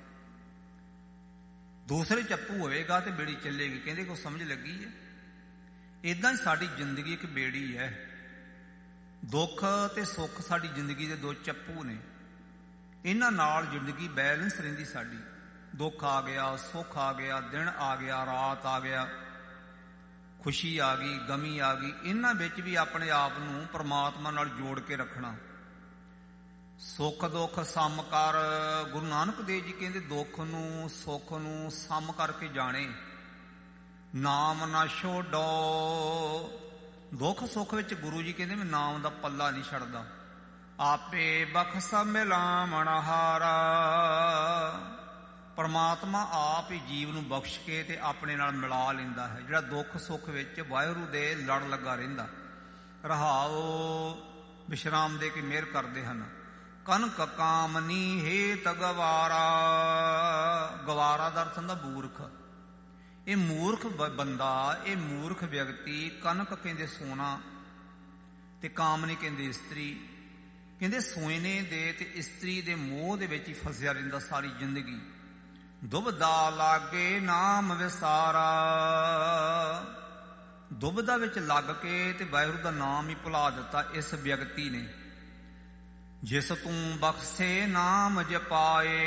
ਦੂਸਰੇ ਚੱਪੂ ਹੋਵੇਗਾ ਤੇ ਬੇੜੀ ਚੱਲੇਗੀ। ਕਹਿੰਦੇ ਕੋਈ ਸਮਝ ਲੱਗੀ ਹੈ? ਇੱਦਾਂ ਹੀ ਸਾਡੀ ਜ਼ਿੰਦਗੀ ਇੱਕ ਬੇੜੀ ਹੈ। ਦੁੱਖ ਤੇ ਸੁੱਖ ਸਾਡੀ ਜ਼ਿੰਦਗੀ ਦੇ ਦੋ ਚੱਪੂ ਨੇ। ਇਹਨਾਂ ਨਾਲ ਜ਼ਿੰਦਗੀ ਬੈਲੈਂਸ ਰਹਿੰਦੀ ਸਾਡੀ। ਦੁੱਖ ਆ ਗਿਆ, ਸੁੱਖ ਆ ਗਿਆ, ਦਿਨ ਆ ਗਿਆ, ਰਾਤ ਆ ਗਿਆ, ਖੁਸ਼ੀ ਆ ਗਈ, ਗਮੀ ਆ ਗਈ। ਇਹਨਾਂ ਵਿੱਚ ਵੀ ਆਪਣੇ ਆਪ ਨੂੰ ਪਰਮਾਤਮਾ ਨਾਲ ਜੋੜ ਕੇ ਰੱਖਣਾ। ਸੁੱਖ ਦੁੱਖ ਸਮ ਕਰ। ਗੁਰੂ ਨਾਨਕ ਦੇਵ ਜੀ ਕਹਿੰਦੇ ਦੁੱਖ ਨੂੰ ਸੁੱਖ ਨੂੰ ਸਮ ਕਰਕੇ ਜਾਣੇ, ਨਾਮ ਨਾ ਛੋਡੋ। ਦੁੱਖ ਸੁੱਖ ਵਿੱਚ ਗੁਰੂ ਜੀ ਕਹਿੰਦੇ ਮੈਂ ਨਾਮ ਦਾ ਪੱਲਾ ਨਹੀਂ ਛੱਡਦਾ। ਆਪੇ ਬਖਸ਼ ਮਿਲਾਵਣ ਹਾਰਾ। ਪਰਮਾਤਮਾ ਆਪ ਹੀ ਜੀਵ ਨੂੰ ਬਖਸ਼ ਕੇ ਤੇ ਆਪਣੇ ਨਾਲ ਮਿਲਾ ਲੈਂਦਾ ਹੈ। ਜਿਹੜਾ ਦੁੱਖ ਸੁੱਖ ਵਿੱਚ ਵਾਹਿਗੁਰੂ ਦੇ ਲੜ ਲੱਗਾ ਰਹਿੰਦਾ। ਰਹਾਓ ਵਿਸ਼ਰਾਮ ਦੇ ਕੇ ਮਿਹਰ ਕਰਦੇ ਹਨ। ਕਨਕ ਕਾਮਨੀ ਹੇਤ ਗਵਾਰਾ। ਗਵਾਰਾ ਦਾ ਅਰਥ ਹੁੰਦਾ ਮੂਰਖ। ਇਹ ਮੂਰਖ ਬੰਦਾ, ਇਹ ਮੂਰਖ ਵਿਅਕਤੀ, ਕਨਕ ਕਹਿੰਦੇ ਸੋਨਾ ਤੇ ਕਾਮਨੀ ਕਹਿੰਦੇ ਇਸਤਰੀ। ਕਹਿੰਦੇ ਸੋਨੇ ਦੇ ਤੇ ਇਸਤਰੀ ਦੇ ਮੋਹ ਦੇ ਵਿੱਚ ਹੀ ਫਸਿਆ ਰਹਿੰਦਾ ਸਾਰੀ ਜ਼ਿੰਦਗੀ। ਦੁਬਦਾ ਲਾਗੇ ਨਾਮ ਵਿਸਾਰਾ। ਦੁਬਦਾ ਵਿੱਚ ਲੱਗ ਕੇ ਤੇ ਵਾਹਿਗੁਰੂ ਦਾ ਨਾਮ ਹੀ ਭੁਲਾ ਦਿੱਤਾ ਇਸ ਵਿਅਕਤੀ ਨੇ। ਜਿਸ ਤੂੰ ਬਖਸ਼ੇ ਨਾਮ ਜਪਾਏ।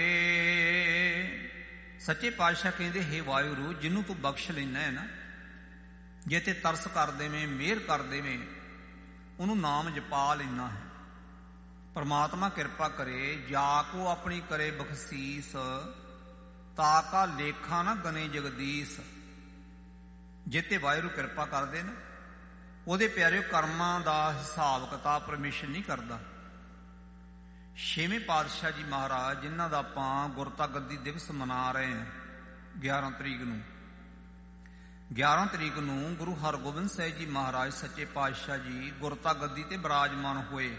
ਸੱਚੇ ਪਾਤਸ਼ਾਹ ਕਹਿੰਦੇ ਹੇ ਵਾਹਿਗੁਰੂ, ਜਿਹਨੂੰ ਤੂੰ ਬਖਸ਼ ਲੈਣਾ ਹੈ ਨਾ, ਜੇ ਤੇ ਤਰਸ ਕਰ ਦੇਵੇਂ, ਮਿਹਰ ਕਰ ਦੇਵੇਂ, ਉਹਨੂੰ ਨਾਮ ਜਪਾ ਲੈਣਾ ਹੈ। ਪਰਮਾਤਮਾ ਕਿਰਪਾ ਕਰੇ। ਜਾ ਕੋ ਆਪਣੀ ਕਰੇ ਬਖਸ਼ੀਸ, ਤਾ ਕਾ ਲੇਖਾ ਨਾ ਗਨੇ ਜਗਦੀਸ਼। ਜੇ ਤੇ ਵਾਹਿਗੁਰੂ ਕਿਰਪਾ ਕਰਦੇ ਨਾ, ਉਹਦੇ ਪਿਆਰੇ ਕਰਮਾਂ ਦਾ ਹਿਸਾਬ ਕਿਤਾਬ ਪਰਮੇਸ਼ਰ ਨਹੀਂ ਕਰਦਾ। ਛੇਵੇਂ ਪਾਤਸ਼ਾਹ ਜੀ ਮਹਾਰਾਜ, ਜਿਨ੍ਹਾਂ ਦਾ ਆਪਾਂ ਗੁਰਤਾ ਗੱਦੀ ਦਿਵਸ ਮਨਾ ਰਹੇ ਹਾਂ ਗਿਆਰਾਂ ਤਰੀਕ ਨੂੰ, ਗਿਆਰਾਂ ਤਰੀਕ ਨੂੰ ਗੁਰੂ ਹਰਗੋਬਿੰਦ ਸਾਹਿਬ ਜੀ ਮਹਾਰਾਜ ਸੱਚੇ ਪਾਤਸ਼ਾਹ ਜੀ ਗੁਰਤਾ ਗੱਦੀ ਤੇ ਬਿਰਾਜਮਾਨ ਹੋਏ।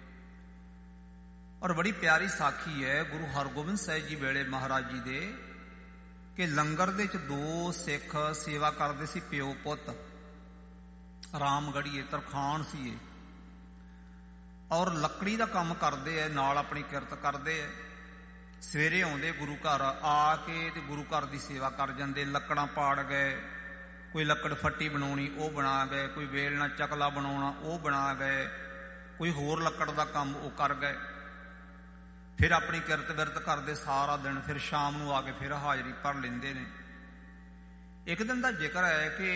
ਔਰ ਬੜੀ ਪਿਆਰੀ ਸਾਖੀ ਹੈ ਗੁਰੂ ਹਰਗੋਬਿੰਦ ਸਾਹਿਬ ਜੀ ਵੇਲੇ ਮਹਾਰਾਜ ਜੀ ਦੇ, ਕਿ ਲੰਗਰ ਦੇ ਵਿੱਚ ਦੋ ਸਿੱਖ ਸੇਵਾ ਕਰਦੇ ਸੀ, ਪਿਓ ਪੁੱਤ। ਰਾਮਗੜੀਏ ਤਰਖਾਣ ਸੀ ਇਹ, ਔਰ ਲੱਕੜੀ ਦਾ ਕੰਮ ਕਰਦੇ ਐ, ਨਾਲ ਆਪਣੀ ਕਿਰਤ ਕਰਦੇ ਐ। ਸਵੇਰੇ ਆਉਂਦੇ ਗੁਰੂ ਘਰ, ਆ ਕੇ ਤੇ ਗੁਰੂ ਘਰ ਦੀ ਸੇਵਾ ਕਰ ਜਾਂਦੇ। ਲੱਕੜਾਂ ਪਾੜ ਗਏ, ਕੋਈ ਲੱਕੜ ਫੱਟੀ ਬਣਾਉਣੀ ਉਹ ਬਣਾ ਗਏ, ਕੋਈ ਵੇਲਣਾ ਚਕਲਾ ਬਣਾਉਣਾ ਉਹ ਬਣਾ ਗਏ, ਕੋਈ ਹੋਰ ਲੱਕੜ ਦਾ ਕੰਮ ਉਹ ਕਰ ਗਏ। ਫਿਰ ਆਪਣੀ ਕਿਰਤ ਵਿਰਤ ਕਰਦੇ ਸਾਰਾ ਦਿਨ। ਫਿਰ ਸ਼ਾਮ ਨੂੰ ਆ ਕੇ ਫਿਰ ਹਾਜ਼ਰੀ ਭਰ ਲੈਂਦੇ ਨੇ। ਇੱਕ ਦਿਨ ਦਾ ਜ਼ਿਕਰ ਹੈ ਕਿ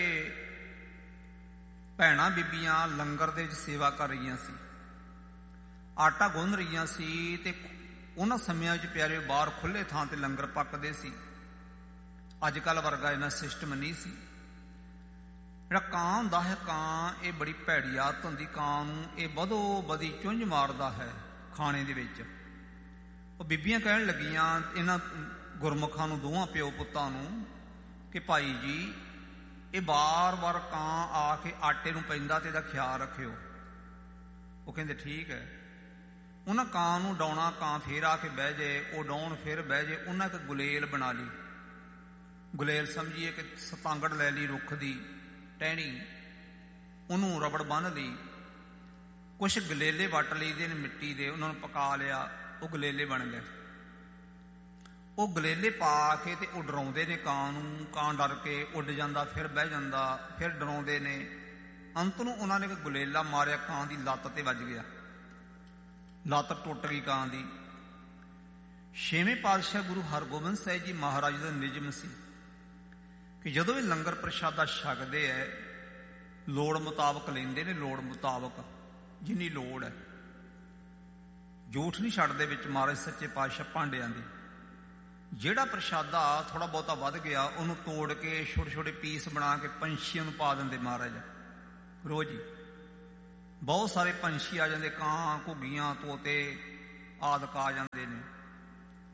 ਭੈਣਾਂ ਬੀਬੀਆਂ ਲੰਗਰ ਦੇ ਵਿੱਚ ਸੇਵਾ ਕਰ ਰਹੀਆਂ ਸੀ, ਆਟਾ ਗੁੰਨ ਰਹੀਆਂ ਸੀ। ਤੇ ਉਹਨਾਂ ਸਮਿਆਂ ਵਿੱਚ ਪਿਆਰੇ ਬਾਹਰ ਖੁੱਲ੍ਹੇ ਥਾਂ ਤੇ ਲੰਗਰ ਪੱਕਦੇ ਸੀ। ਅੱਜ ਕੱਲ੍ਹ ਵਰਗਾ ਇਹਨਾਂ ਸਿਸਟਮ ਨਹੀਂ ਸੀ। ਜਿਹੜਾ ਕਾਂ ਹੁੰਦਾ ਹੈ, ਕਾਂ ਇਹ ਬੜੀ ਭੈੜੀ ਆਦਤ ਹੁੰਦੀ ਕਾਂ ਨੂੰ, ਇਹ ਵਧੋ ਵਧੀ ਚੁੰਝ ਮਾਰਦਾ ਹੈ ਖਾਣੇ ਦੇ ਵਿੱਚ। ਉਹ ਬੀਬੀਆਂ ਕਹਿਣ ਲੱਗੀਆਂ ਇਹਨਾਂ ਗੁਰਮੁਖਾਂ ਨੂੰ, ਦੋਵਾਂ ਪਿਓ ਪੁੱਤਾਂ ਨੂੰ, ਕਿ ਭਾਈ ਜੀ ਇਹ ਵਾਰ-ਵਾਰ ਕਾਂ ਆ ਕੇ ਆਟੇ ਨੂੰ ਪੈਂਦਾ ਤੇ ਇਹਦਾ ਖਿਆਲ ਰੱਖਿਓ। ਉਹ ਕਹਿੰਦੇ ਠੀਕ ਹੈ। ਉਹਨਾਂ ਕਾਂ ਨੂੰ ਡਾਉਣਾ, ਕਾਂ ਫੇਰ ਆ ਕੇ ਬਹਿ ਜਾਏ, ਉਹ ਡਾਉਣ ਫਿਰ ਬਹਿ ਜਾਏ। ਉਹਨਾਂ ਇੱਕ ਗੁਲੇਲ ਬਣਾ ਲਈ। ਗੁਲੇਲ ਸਮਝੀਏ ਕਿ ਸਤਾਂਗੜ ਲੈ ਲਈ ਰੁੱਖ ਦੀ ਟਹਿਣੀ, ਉਹਨੂੰ ਰਬੜ ਬੰਨ੍ਹ ਲਈ। ਕੁਛ ਗਲੇਲੇ ਵੱਟ ਲਈਦੇ ਨੇ ਮਿੱਟੀ ਦੇ, ਉਹਨਾਂ ਨੂੰ ਪਕਾ ਲਿਆ, ਉਹ ਗਲੇਲੇ ਬਣ ਗਏ। ਉਹ ਗਲੇਲੇ ਪਾ ਕੇ ਤੇ ਉਹ ਡਰਾਉਂਦੇ ਨੇ ਕਾਂ ਨੂੰ। ਕਾਂ ਡਰ ਕੇ ਉੱਡ ਜਾਂਦਾ, ਫਿਰ ਬਹਿ ਜਾਂਦਾ, ਫਿਰ ਡਰਾਉਂਦੇ ਨੇ। ਅੰਤ ਨੂੰ ਉਹਨਾਂ ਨੇ ਇੱਕ ਗੁਲੇਲਾ ਮਾਰਿਆ, ਕਾਂ ਦੀ ਲੱਤ ਤੇ ਵੱਜ ਗਿਆ, ਲੱਤ ਟੁੱਟ ਗਈ ਕਾਂ ਦੀ। ਛੇਵੇਂ ਪਾਤਸ਼ਾਹ ਗੁਰੂ ਹਰਗੋਬਿੰਦ ਸਾਹਿਬ ਜੀ ਮਹਾਰਾਜ ਦਾ ਨਿਯਮ ਸੀ ਕਿ ਜਦੋਂ ਵੀ ਲੰਗਰ ਪ੍ਰਸ਼ਾਦਾ ਛਕਦੇ ਐ, ਲੋੜ ਮੁਤਾਬਕ ਲੈਂਦੇ ਨੇ, ਲੋੜ ਮੁਤਾਬਕ ਜਿੰਨੀ ਲੋੜ ਹੈ। ਜੂਠ ਨਹੀਂ ਛੱਡਦੇ ਵਿੱਚ ਮਹਾਰਾਜ ਸੱਚੇ ਪਾਤਸ਼ਾਹ ਭਾਂਡਿਆਂ ਦੀ। ਜਿਹੜਾ ਪ੍ਰਸ਼ਾਦਾ ਥੋੜਾ ਬਹੁਤਾ ਵੱਧ ਗਿਆ, ਉਹਨੂੰ ਤੋੜ ਕੇ ਛੋਟੇ ਛੋਟੇ ਪੀਸ ਬਣਾ ਕੇ ਪੰਛੀਆਂ ਨੂੰ ਪਾ ਦਿੰਦੇ ਮਹਾਰਾਜ ਰੋਜ਼ ਹੀ। ਬਹੁਤ ਸਾਰੇ ਪੰਛੀ ਆ ਜਾਂਦੇ, ਕਾਂ, ਘੁੱਗੀਆਂ, ਤੋਤੇ ਆਦਿਕ ਆ ਜਾਂਦੇ ਨੇ।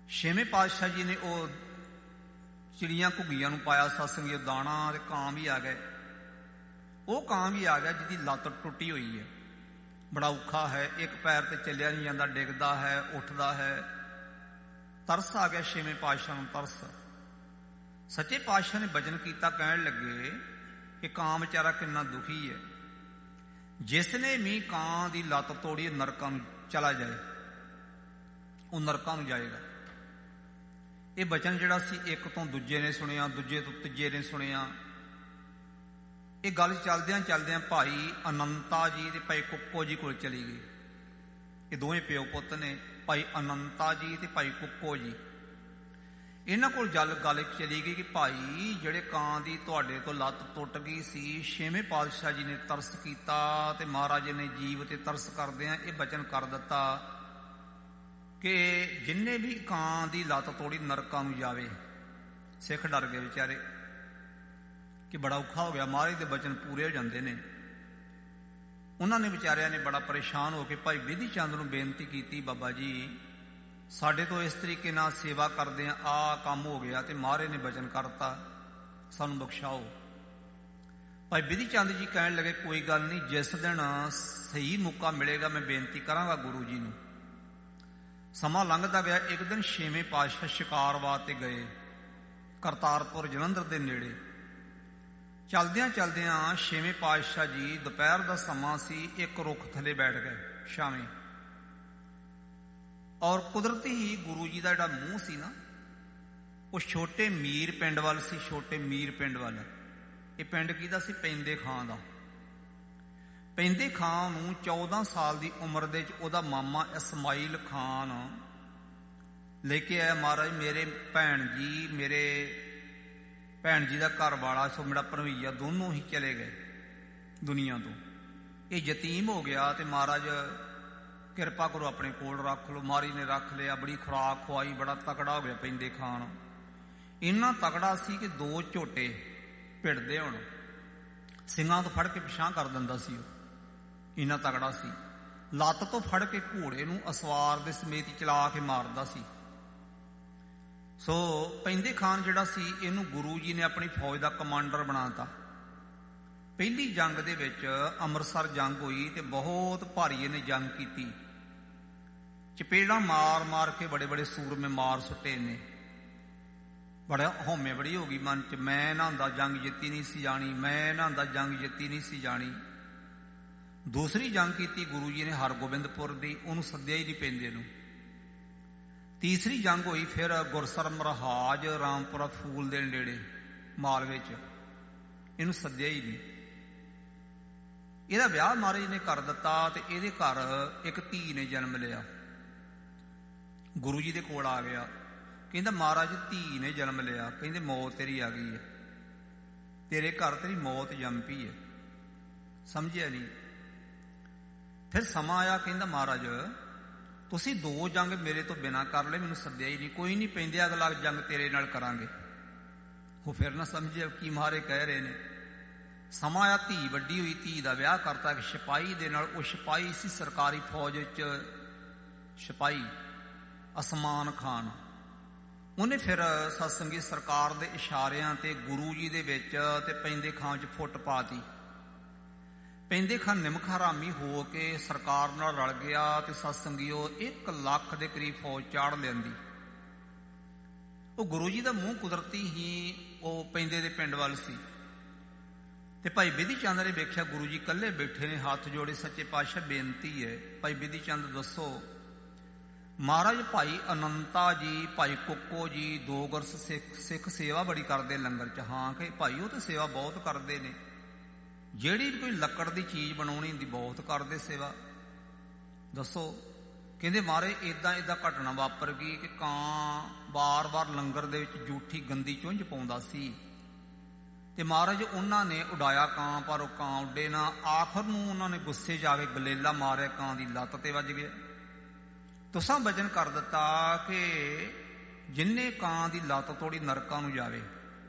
ਛੇਵੇਂ ਪਾਤਸ਼ਾਹ ਜੀ ਨੇ ਉਹ ਚਿੜੀਆਂ ਘੁੱਗੀਆਂ ਨੂੰ ਪਾਇਆ ਸਤਸੰਗੀ ਦਾਣਾ, ਤੇ ਕਾਂ ਵੀ ਆ ਗਏ। ਉਹ ਕਾਂ ਵੀ ਆ ਗਿਆ ਜਿਹਦੀ ਲੱਤ ਟੁੱਟੀ ਹੋਈ ਹੈ, ਬੜਾ ਔਖਾ ਹੈ, ਇੱਕ ਪੈਰ ਤੇ ਚੱਲਿਆ ਨਹੀਂ ਜਾਂਦਾ, ਡਿੱਗਦਾ ਹੈ, ਉੱਠਦਾ ਹੈ। ਤਰਸ ਆ ਗਿਆ ਛੇਵੇਂ ਪਾਤਸ਼ਾਹ ਨੂੰ, ਤਰਸ। ਸੱਚੇ ਪਾਤਸ਼ਾਹ ਨੇ ਬਚਨ ਕੀਤਾ, ਕਹਿਣ ਲੱਗੇ ਕਿ ਕਾਂ ਵਿਚਾਰਾ ਕਿੰਨਾ ਦੁਖੀ ਹੈ, ਜਿਸ ਨੇ ਵੀ ਕਾਂ ਦੀ ਲੱਤ ਤੋੜੀ ਨਰਕਾਂ ਨੂੰ ਚਲਾ ਜਾਏ, ਉਹ ਨਰਕਾਂ ਨੂੰ ਜਾਏਗਾ। ਇਹ ਬਚਨ ਜਿਹੜਾ ਸੀ ਇੱਕ ਤੋਂ ਦੂਜੇ ਨੇ ਸੁਣਿਆ, ਦੂਜੇ ਤੋਂ ਤੀਜੇ ਨੇ ਸੁਣਿਆ। ਇਹ ਗੱਲ ਚੱਲਦਿਆਂ ਚੱਲਦਿਆਂ ਭਾਈ ਅਨੰਤਾ ਜੀ ਤੇ ਭਾਈ ਕੁੱਕੋ ਜੀ ਕੋਲ ਚਲੀ ਗਈ। ਇਹ ਦੋਵੇਂ ਪਿਓ ਪੁੱਤ ਨੇ, ਭਾਈ ਅਨੰਤਾ ਜੀ ਤੇ ਭਾਈ ਕੁੱਕੋ ਜੀ। ਇਹਨਾਂ ਕੋਲ ਜਲ ਗੱਲ ਚਲੀ ਗਈ ਕਿ ਭਾਈ ਜਿਹੜੇ ਕਾਂ ਦੀ ਤੁਹਾਡੇ ਤੋਂ ਲੱਤ ਟੁੱਟ ਗਈ ਸੀ, ਛੇਵੇਂ ਪਾਤਸ਼ਾਹ ਜੀ ਨੇ ਤਰਸ ਕੀਤਾ ਤੇ ਮਹਾਰਾਜ ਨੇ ਜੀਵ ਤੇ ਤਰਸ ਕਰਦਿਆਂ ਇਹ ਬਚਨ ਕਰ ਦਿੱਤਾ ਕਿ ਜਿੰਨੇ ਵੀ ਕਾਂ ਦੀ ਲੱਤ ਤੋੜੀ ਨਰਕਾਂ ਨੂੰ ਜਾਵੇ। ਸਿੱਖ ਡਰ ਗਏ ਵਿਚਾਰੇ ਕਿ ਬੜਾ ਔਖਾ ਹੋ ਗਿਆ, ਮਹਾਰਾਜ ਦੇ ਬਚਨ ਪੂਰੇ ਹੋ ਜਾਂਦੇ ਨੇ। ਉਹਨਾਂ ਨੇ ਵਿਚਾਰਿਆਂ ਨੇ ਬੜਾ ਪਰੇਸ਼ਾਨ ਹੋ ਕੇ ਭਾਈ ਵਿਧੀ ਚੰਦ ਨੂੰ ਬੇਨਤੀ ਕੀਤੀ, ਬਾਬਾ ਜੀ ਸਾਡੇ ਤੋਂ ਇਸ ਤਰੀਕੇ ਨਾਲ ਸੇਵਾ ਕਰਦੇ ਆ, ਆਹ ਕੰਮ ਹੋ ਗਿਆ ਤੇ ਮਹਾਰਾਜ ਨੇ ਬਚਨ ਕਰਤਾ, ਸਾਨੂੰ ਬਖਸ਼ਾਓ। ਭਾਈ ਵਿਧੀ ਚੰਦ ਜੀ ਕਹਿਣ ਲੱਗੇ, ਕੋਈ ਗੱਲ ਨਹੀਂ, ਜਿਸ ਦਿਨ ਸਹੀ ਮੌਕਾ ਮਿਲੇਗਾ ਮੈਂ ਬੇਨਤੀ ਕਰਾਂਗਾ ਗੁਰੂ ਜੀ ਨੂੰ। ਸਮਾਂ ਲੰਘਦਾ ਗਿਆ। ਇੱਕ ਦਿਨ ਛੇਵੇਂ ਪਾਤਸ਼ਾਹ ਸ਼ਿਕਾਰਵਾਦ ਤੇ ਗਏ, ਕਰਤਾਰਪੁਰ ਜਲੰਧਰ ਦੇ ਨੇੜੇ। ਚਲਦਿਆਂ ਚਲਦਿਆਂ ਛੇਵੇਂ ਪਾਤਸ਼ਾਹ ਜੀ, ਦੁਪਹਿਰ ਦਾ ਸਮਾਂ ਸੀ, ਇੱਕ ਰੁੱਖ ਥੱਲੇ ਬੈਠ ਗਏ ਛਾਵੇਂ। ਔਰ ਕੁਦਰਤੀ ਹੀ ਗੁਰੂ ਜੀ ਦਾ ਜਿਹੜਾ ਮੂੰਹ ਸੀ ਨਾ, ਉਹ ਛੋਟੇ ਮੀਰ ਪਿੰਡ ਵੱਲ ਸੀ, ਛੋਟੇ ਮੀਰ ਪਿੰਡ ਵੱਲ। ਇਹ ਪਿੰਡ ਕਿਹਦਾ ਸੀ? ਪੈਂਦੇ ਖਾਂ ਦਾ। ਪੈਂਦੇ ਖਾਂ ਨੂੰ ਚੌਦਾਂ ਸਾਲ ਦੀ ਉਮਰ ਦੇ ਵਿੱਚ ਉਹਦਾ ਮਾਮਾ ਇਸਮਾਈਲ ਖਾਨ ਲੈ ਕੇ ਆਇਆ, ਮਹਾਰਾਜ ਮੇਰੇ ਭੈਣ ਜੀ, ਮੇਰੇ ਭੈਣ ਜੀ ਦਾ ਘਰ ਵਾਲਾ ਸੋ ਮੇਰਾ ਭਣਵਈਆ ਦੋਨੋਂ ਹੀ ਚਲੇ ਗਏ ਦੁਨੀਆ ਤੋਂ। ਇਹ ਯਤੀਮ ਹੋ ਗਿਆ ਤੇ ਮਹਾਰਾਜ ਕਿਰਪਾ ਕਰੋ ਆਪਣੇ ਕੋਲ ਰੱਖ ਲਓ। ਮਹਾਰਾਜ ਨੇ ਰੱਖ ਲਿਆ, ਬੜੀ ਖੁਰਾਕ ਖਵਾਈ, ਬੜਾ ਤਕੜਾ ਹੋ ਗਿਆ ਪੈਂਦੇ ਖਾਨ। ਇੰਨਾ ਤਕੜਾ ਸੀ ਕਿ ਦੋ ਝੋਟੇ ਭਿੜਦੇ ਹੁਣ ਸਿੰਘਾਂ ਤੋਂ ਫੜ ਕੇ ਪਿਛਾਂਹ ਕਰ ਦਿੰਦਾ ਸੀ। ਉਹ ਇੰਨਾ ਤਕੜਾ ਸੀ, ਲੱਤ ਤੋਂ ਫੜ ਕੇ ਘੋੜੇ ਨੂੰ ਅਸਵਾਰ ਦੇ ਸਮੇਤ ਚਲਾ ਕੇ ਮਾਰਦਾ ਸੀ। ਸੋ ਪੈਂਦੇ ਖਾਨ ਜਿਹੜਾ ਸੀ, ਇਹਨੂੰ ਗੁਰੂ ਜੀ ਨੇ ਆਪਣੀ ਫੌਜ ਦਾ ਕਮਾਂਡਰ ਬਣਾਤਾ। ਪਹਿਲੀ ਜੰਗ ਦੇ ਵਿੱਚ ਅੰਮ੍ਰਿਤਸਰ ਜੰਗ ਹੋਈ ਤੇ ਬਹੁਤ ਭਾਰੀ ਇਹਨੇ ਜੰਗ ਕੀਤੀ। ਚਪੇੜਾਂ ਮਾਰ ਮਾਰ ਕੇ ਬੜੇ ਬੜੇ ਸੂਰਮੇ ਮਾਰ ਸੁੱਟੇ ਨੇ। ਬੜਾ ਹਉਮੈ ਬੜੀ ਹੋ ਗਈ ਮਨ ਚ, ਮੈਂ ਨਾ ਹੁੰਦਾ ਜੰਗ ਜਿੱਤੀ ਨਹੀਂ ਸੀ ਜਾਣੀ, ਮੈਂ ਨਾ ਹੁੰਦਾ ਜੰਗ ਜਿੱਤੀ ਨਹੀਂ ਸੀ ਜਾਣੀ। ਦੂਸਰੀ ਜੰਗ ਕੀਤੀ ਗੁਰੂ ਜੀ ਨੇ ਹਰਗੋਬਿੰਦਪੁਰ ਦੀ, ਉਹਨੂੰ ਸੱਦਿਆ ਹੀ ਨਹੀਂ ਪੈਂਦੇ ਨੂੰ। ਤੀਸਰੀ ਜੰਗ ਹੋਈ ਫਿਰ ਗੁਰਸਰ ਮਰਹਾਜ ਰਾਮਪੁਰਾ ਫੂਲ ਦੇ ਨੇੜੇ ਮਾਲਵੇ ਚ, ਇਹਨੂੰ ਸੱਦਿਆ ਹੀ ਨਹੀਂ। ਇਹਦਾ ਵਿਆਹ ਮਹਾਰਾਜ ਨੇ ਕਰ ਦਿੱਤਾ ਤੇ ਇਹਦੇ ਘਰ ਇੱਕ ਧੀ ਨੇ ਜਨਮ ਲਿਆ। ਗੁਰੂ ਜੀ ਦੇ ਕੋਲ ਆ ਗਿਆ, ਕਹਿੰਦਾ ਮਹਾਰਾਜ ਧੀ ਨੇ ਜਨਮ ਲਿਆ, ਕਹਿੰਦੇ ਮੌਤ ਤੇਰੀ ਆ ਗਈ ਹੈ, ਤੇਰੇ ਘਰ ਤੇਰੀ ਮੌਤ ਜੰਮ ਪਈ ਹੈ। ਸਮਝਿਆ ਨਹੀਂ। ਫਿਰ ਸਮਾਂ ਆਇਆ, ਕਹਿੰਦਾ ਮਹਾਰਾਜ ਤੁਸੀਂ ਦੋ ਜੰਗ ਮੇਰੇ ਤੋਂ ਬਿਨਾਂ ਕਰ ਲਏ, ਮੈਨੂੰ ਸੱਦਿਆ ਹੀ ਨਹੀਂ। ਕੋਈ ਨਹੀਂ, ਪੈਂਦੇ ਅਗਲਾ ਜੰਗ ਤੇਰੇ ਨਾਲ ਕਰਾਂਗੇ। ਉਹ ਫਿਰ ਨਾ ਸਮਝਿਆ ਕੀ ਮਹਾਰਾਜ ਕਹਿ ਰਹੇ ਨੇ। ਸਮਾਂ ਆਇਆ, ਧੀ ਵੱਡੀ ਹੋਈ, ਧੀ ਦਾ ਵਿਆਹ ਕਰਤਾ ਇੱਕ ਸਿਪਾਹੀ ਦੇ ਨਾਲ। ਉਹ ਸਿਪਾਹੀ ਸੀ ਸਰਕਾਰੀ ਫੌਜ ਵਿੱਚ ਸਿਪਾਹੀ, ਅਸਮਾਨ ਖਾਨ। ਉਹਨੇ ਫਿਰ ਸਤਸੰਗੀ ਸਰਕਾਰ ਦੇ ਇਸ਼ਾਰਿਆਂ ਤੇ ਗੁਰੂ ਜੀ ਦੇ ਵਿੱਚ ਤੇ ਪੈਂਦੇ ਖਾਂ 'ਚ ਫੁੱਟ ਪਾਤੀ। ਪੈਂਦੇ ਖਾਂ ਨਿਮਕ ਹਰਾਮੀ ਹੋ ਕੇ ਸਰਕਾਰ ਨਾਲ ਰਲ ਗਿਆ ਤੇ ਸਤਸੰਗੀਓ ਇੱਕ ਲੱਖ ਦੇ ਕਰੀਬ ਫੌਜ ਚਾੜ ਲੈਂਦੀ। ਉਹ ਗੁਰੂ ਜੀ ਦਾ ਮੂੰਹ ਕੁਦਰਤੀ ਹੀ ਉਹ ਪੈਂਦੇ ਦੇ ਪਿੰਡ ਵੱਲ ਸੀ। ਤੇ ਭਾਈ ਵਿਧੀ ਚੰਦ ਨੇ ਵੇਖਿਆ ਗੁਰੂ ਜੀ ਇਕੱਲੇ ਬੈਠੇ ਨੇ, ਹੱਥ ਜੋੜੇ, ਸੱਚੇ ਪਾਤਸ਼ਾਹ ਬੇਨਤੀ ਹੈ। ਭਾਈ ਵਿਧੀ ਚੰਦ ਦੱਸੋ। ਮਹਾਰਾਜ ਭਾਈ ਅਨੰਤਾ ਜੀ, ਭਾਈ ਕੁੱਕੋ ਜੀ ਦੋ ਗੁਰਸ ਸਿੱਖ ਸਿੱਖ ਸੇਵਾ ਬੜੀ ਕਰਦੇ ਲੰਗਰ 'ਚ। ਹਾਂ ਕਿ ਭਾਈ ਉਹ ਤਾਂ ਸੇਵਾ ਬਹੁਤ ਕਰਦੇ ਨੇ, ਜਿਹੜੀ ਕੋਈ ਲੱਕੜ ਦੀ ਚੀਜ਼ ਬਣਾਉਣੀ ਹੁੰਦੀ ਬਹੁਤ ਕਰਦੇ ਸੇਵਾ। ਦੱਸੋ। ਕਹਿੰਦੇ ਮਹਾਰਾਜ ਇੱਦਾਂ ਇੱਦਾਂ ਘਟਨਾ ਵਾਪਰ ਗਈ ਕਿ ਕਾਂ ਵਾਰ-ਵਾਰ ਲੰਗਰ ਦੇ ਵਿੱਚ ਜੂਠੀ ਗੰਦੀ ਚੁੰਝ ਪਾਉਂਦਾ ਸੀ ਤੇ ਮਹਾਰਾਜ ਉਹਨਾਂ ਨੇ ਉਡਾਇਆ ਕਾਂ, ਪਰ ਉਹ ਕਾਂ ਉੱਡੇ ਨਾ। ਆਖਰ ਨੂੰ ਉਹਨਾਂ ਨੇ ਗੁੱਸੇ 'ਚ ਆ ਕੇ ਗਲੇਲਾ ਮਾਰਿਆ, ਕਾਂ ਦੀ ਲੱਤ ਤੇ ਵੱਜ ਗਿਆ। ਤੁਸਾਂ ਬਚਨ ਕਰ ਦਿੱਤਾ ਕਿ ਜਿੰਨੇ ਕਾਂ ਦੀ ਲੱਤ ਤੋੜੀ ਨਰਕਾਂ ਨੂੰ ਜਾਵੇ।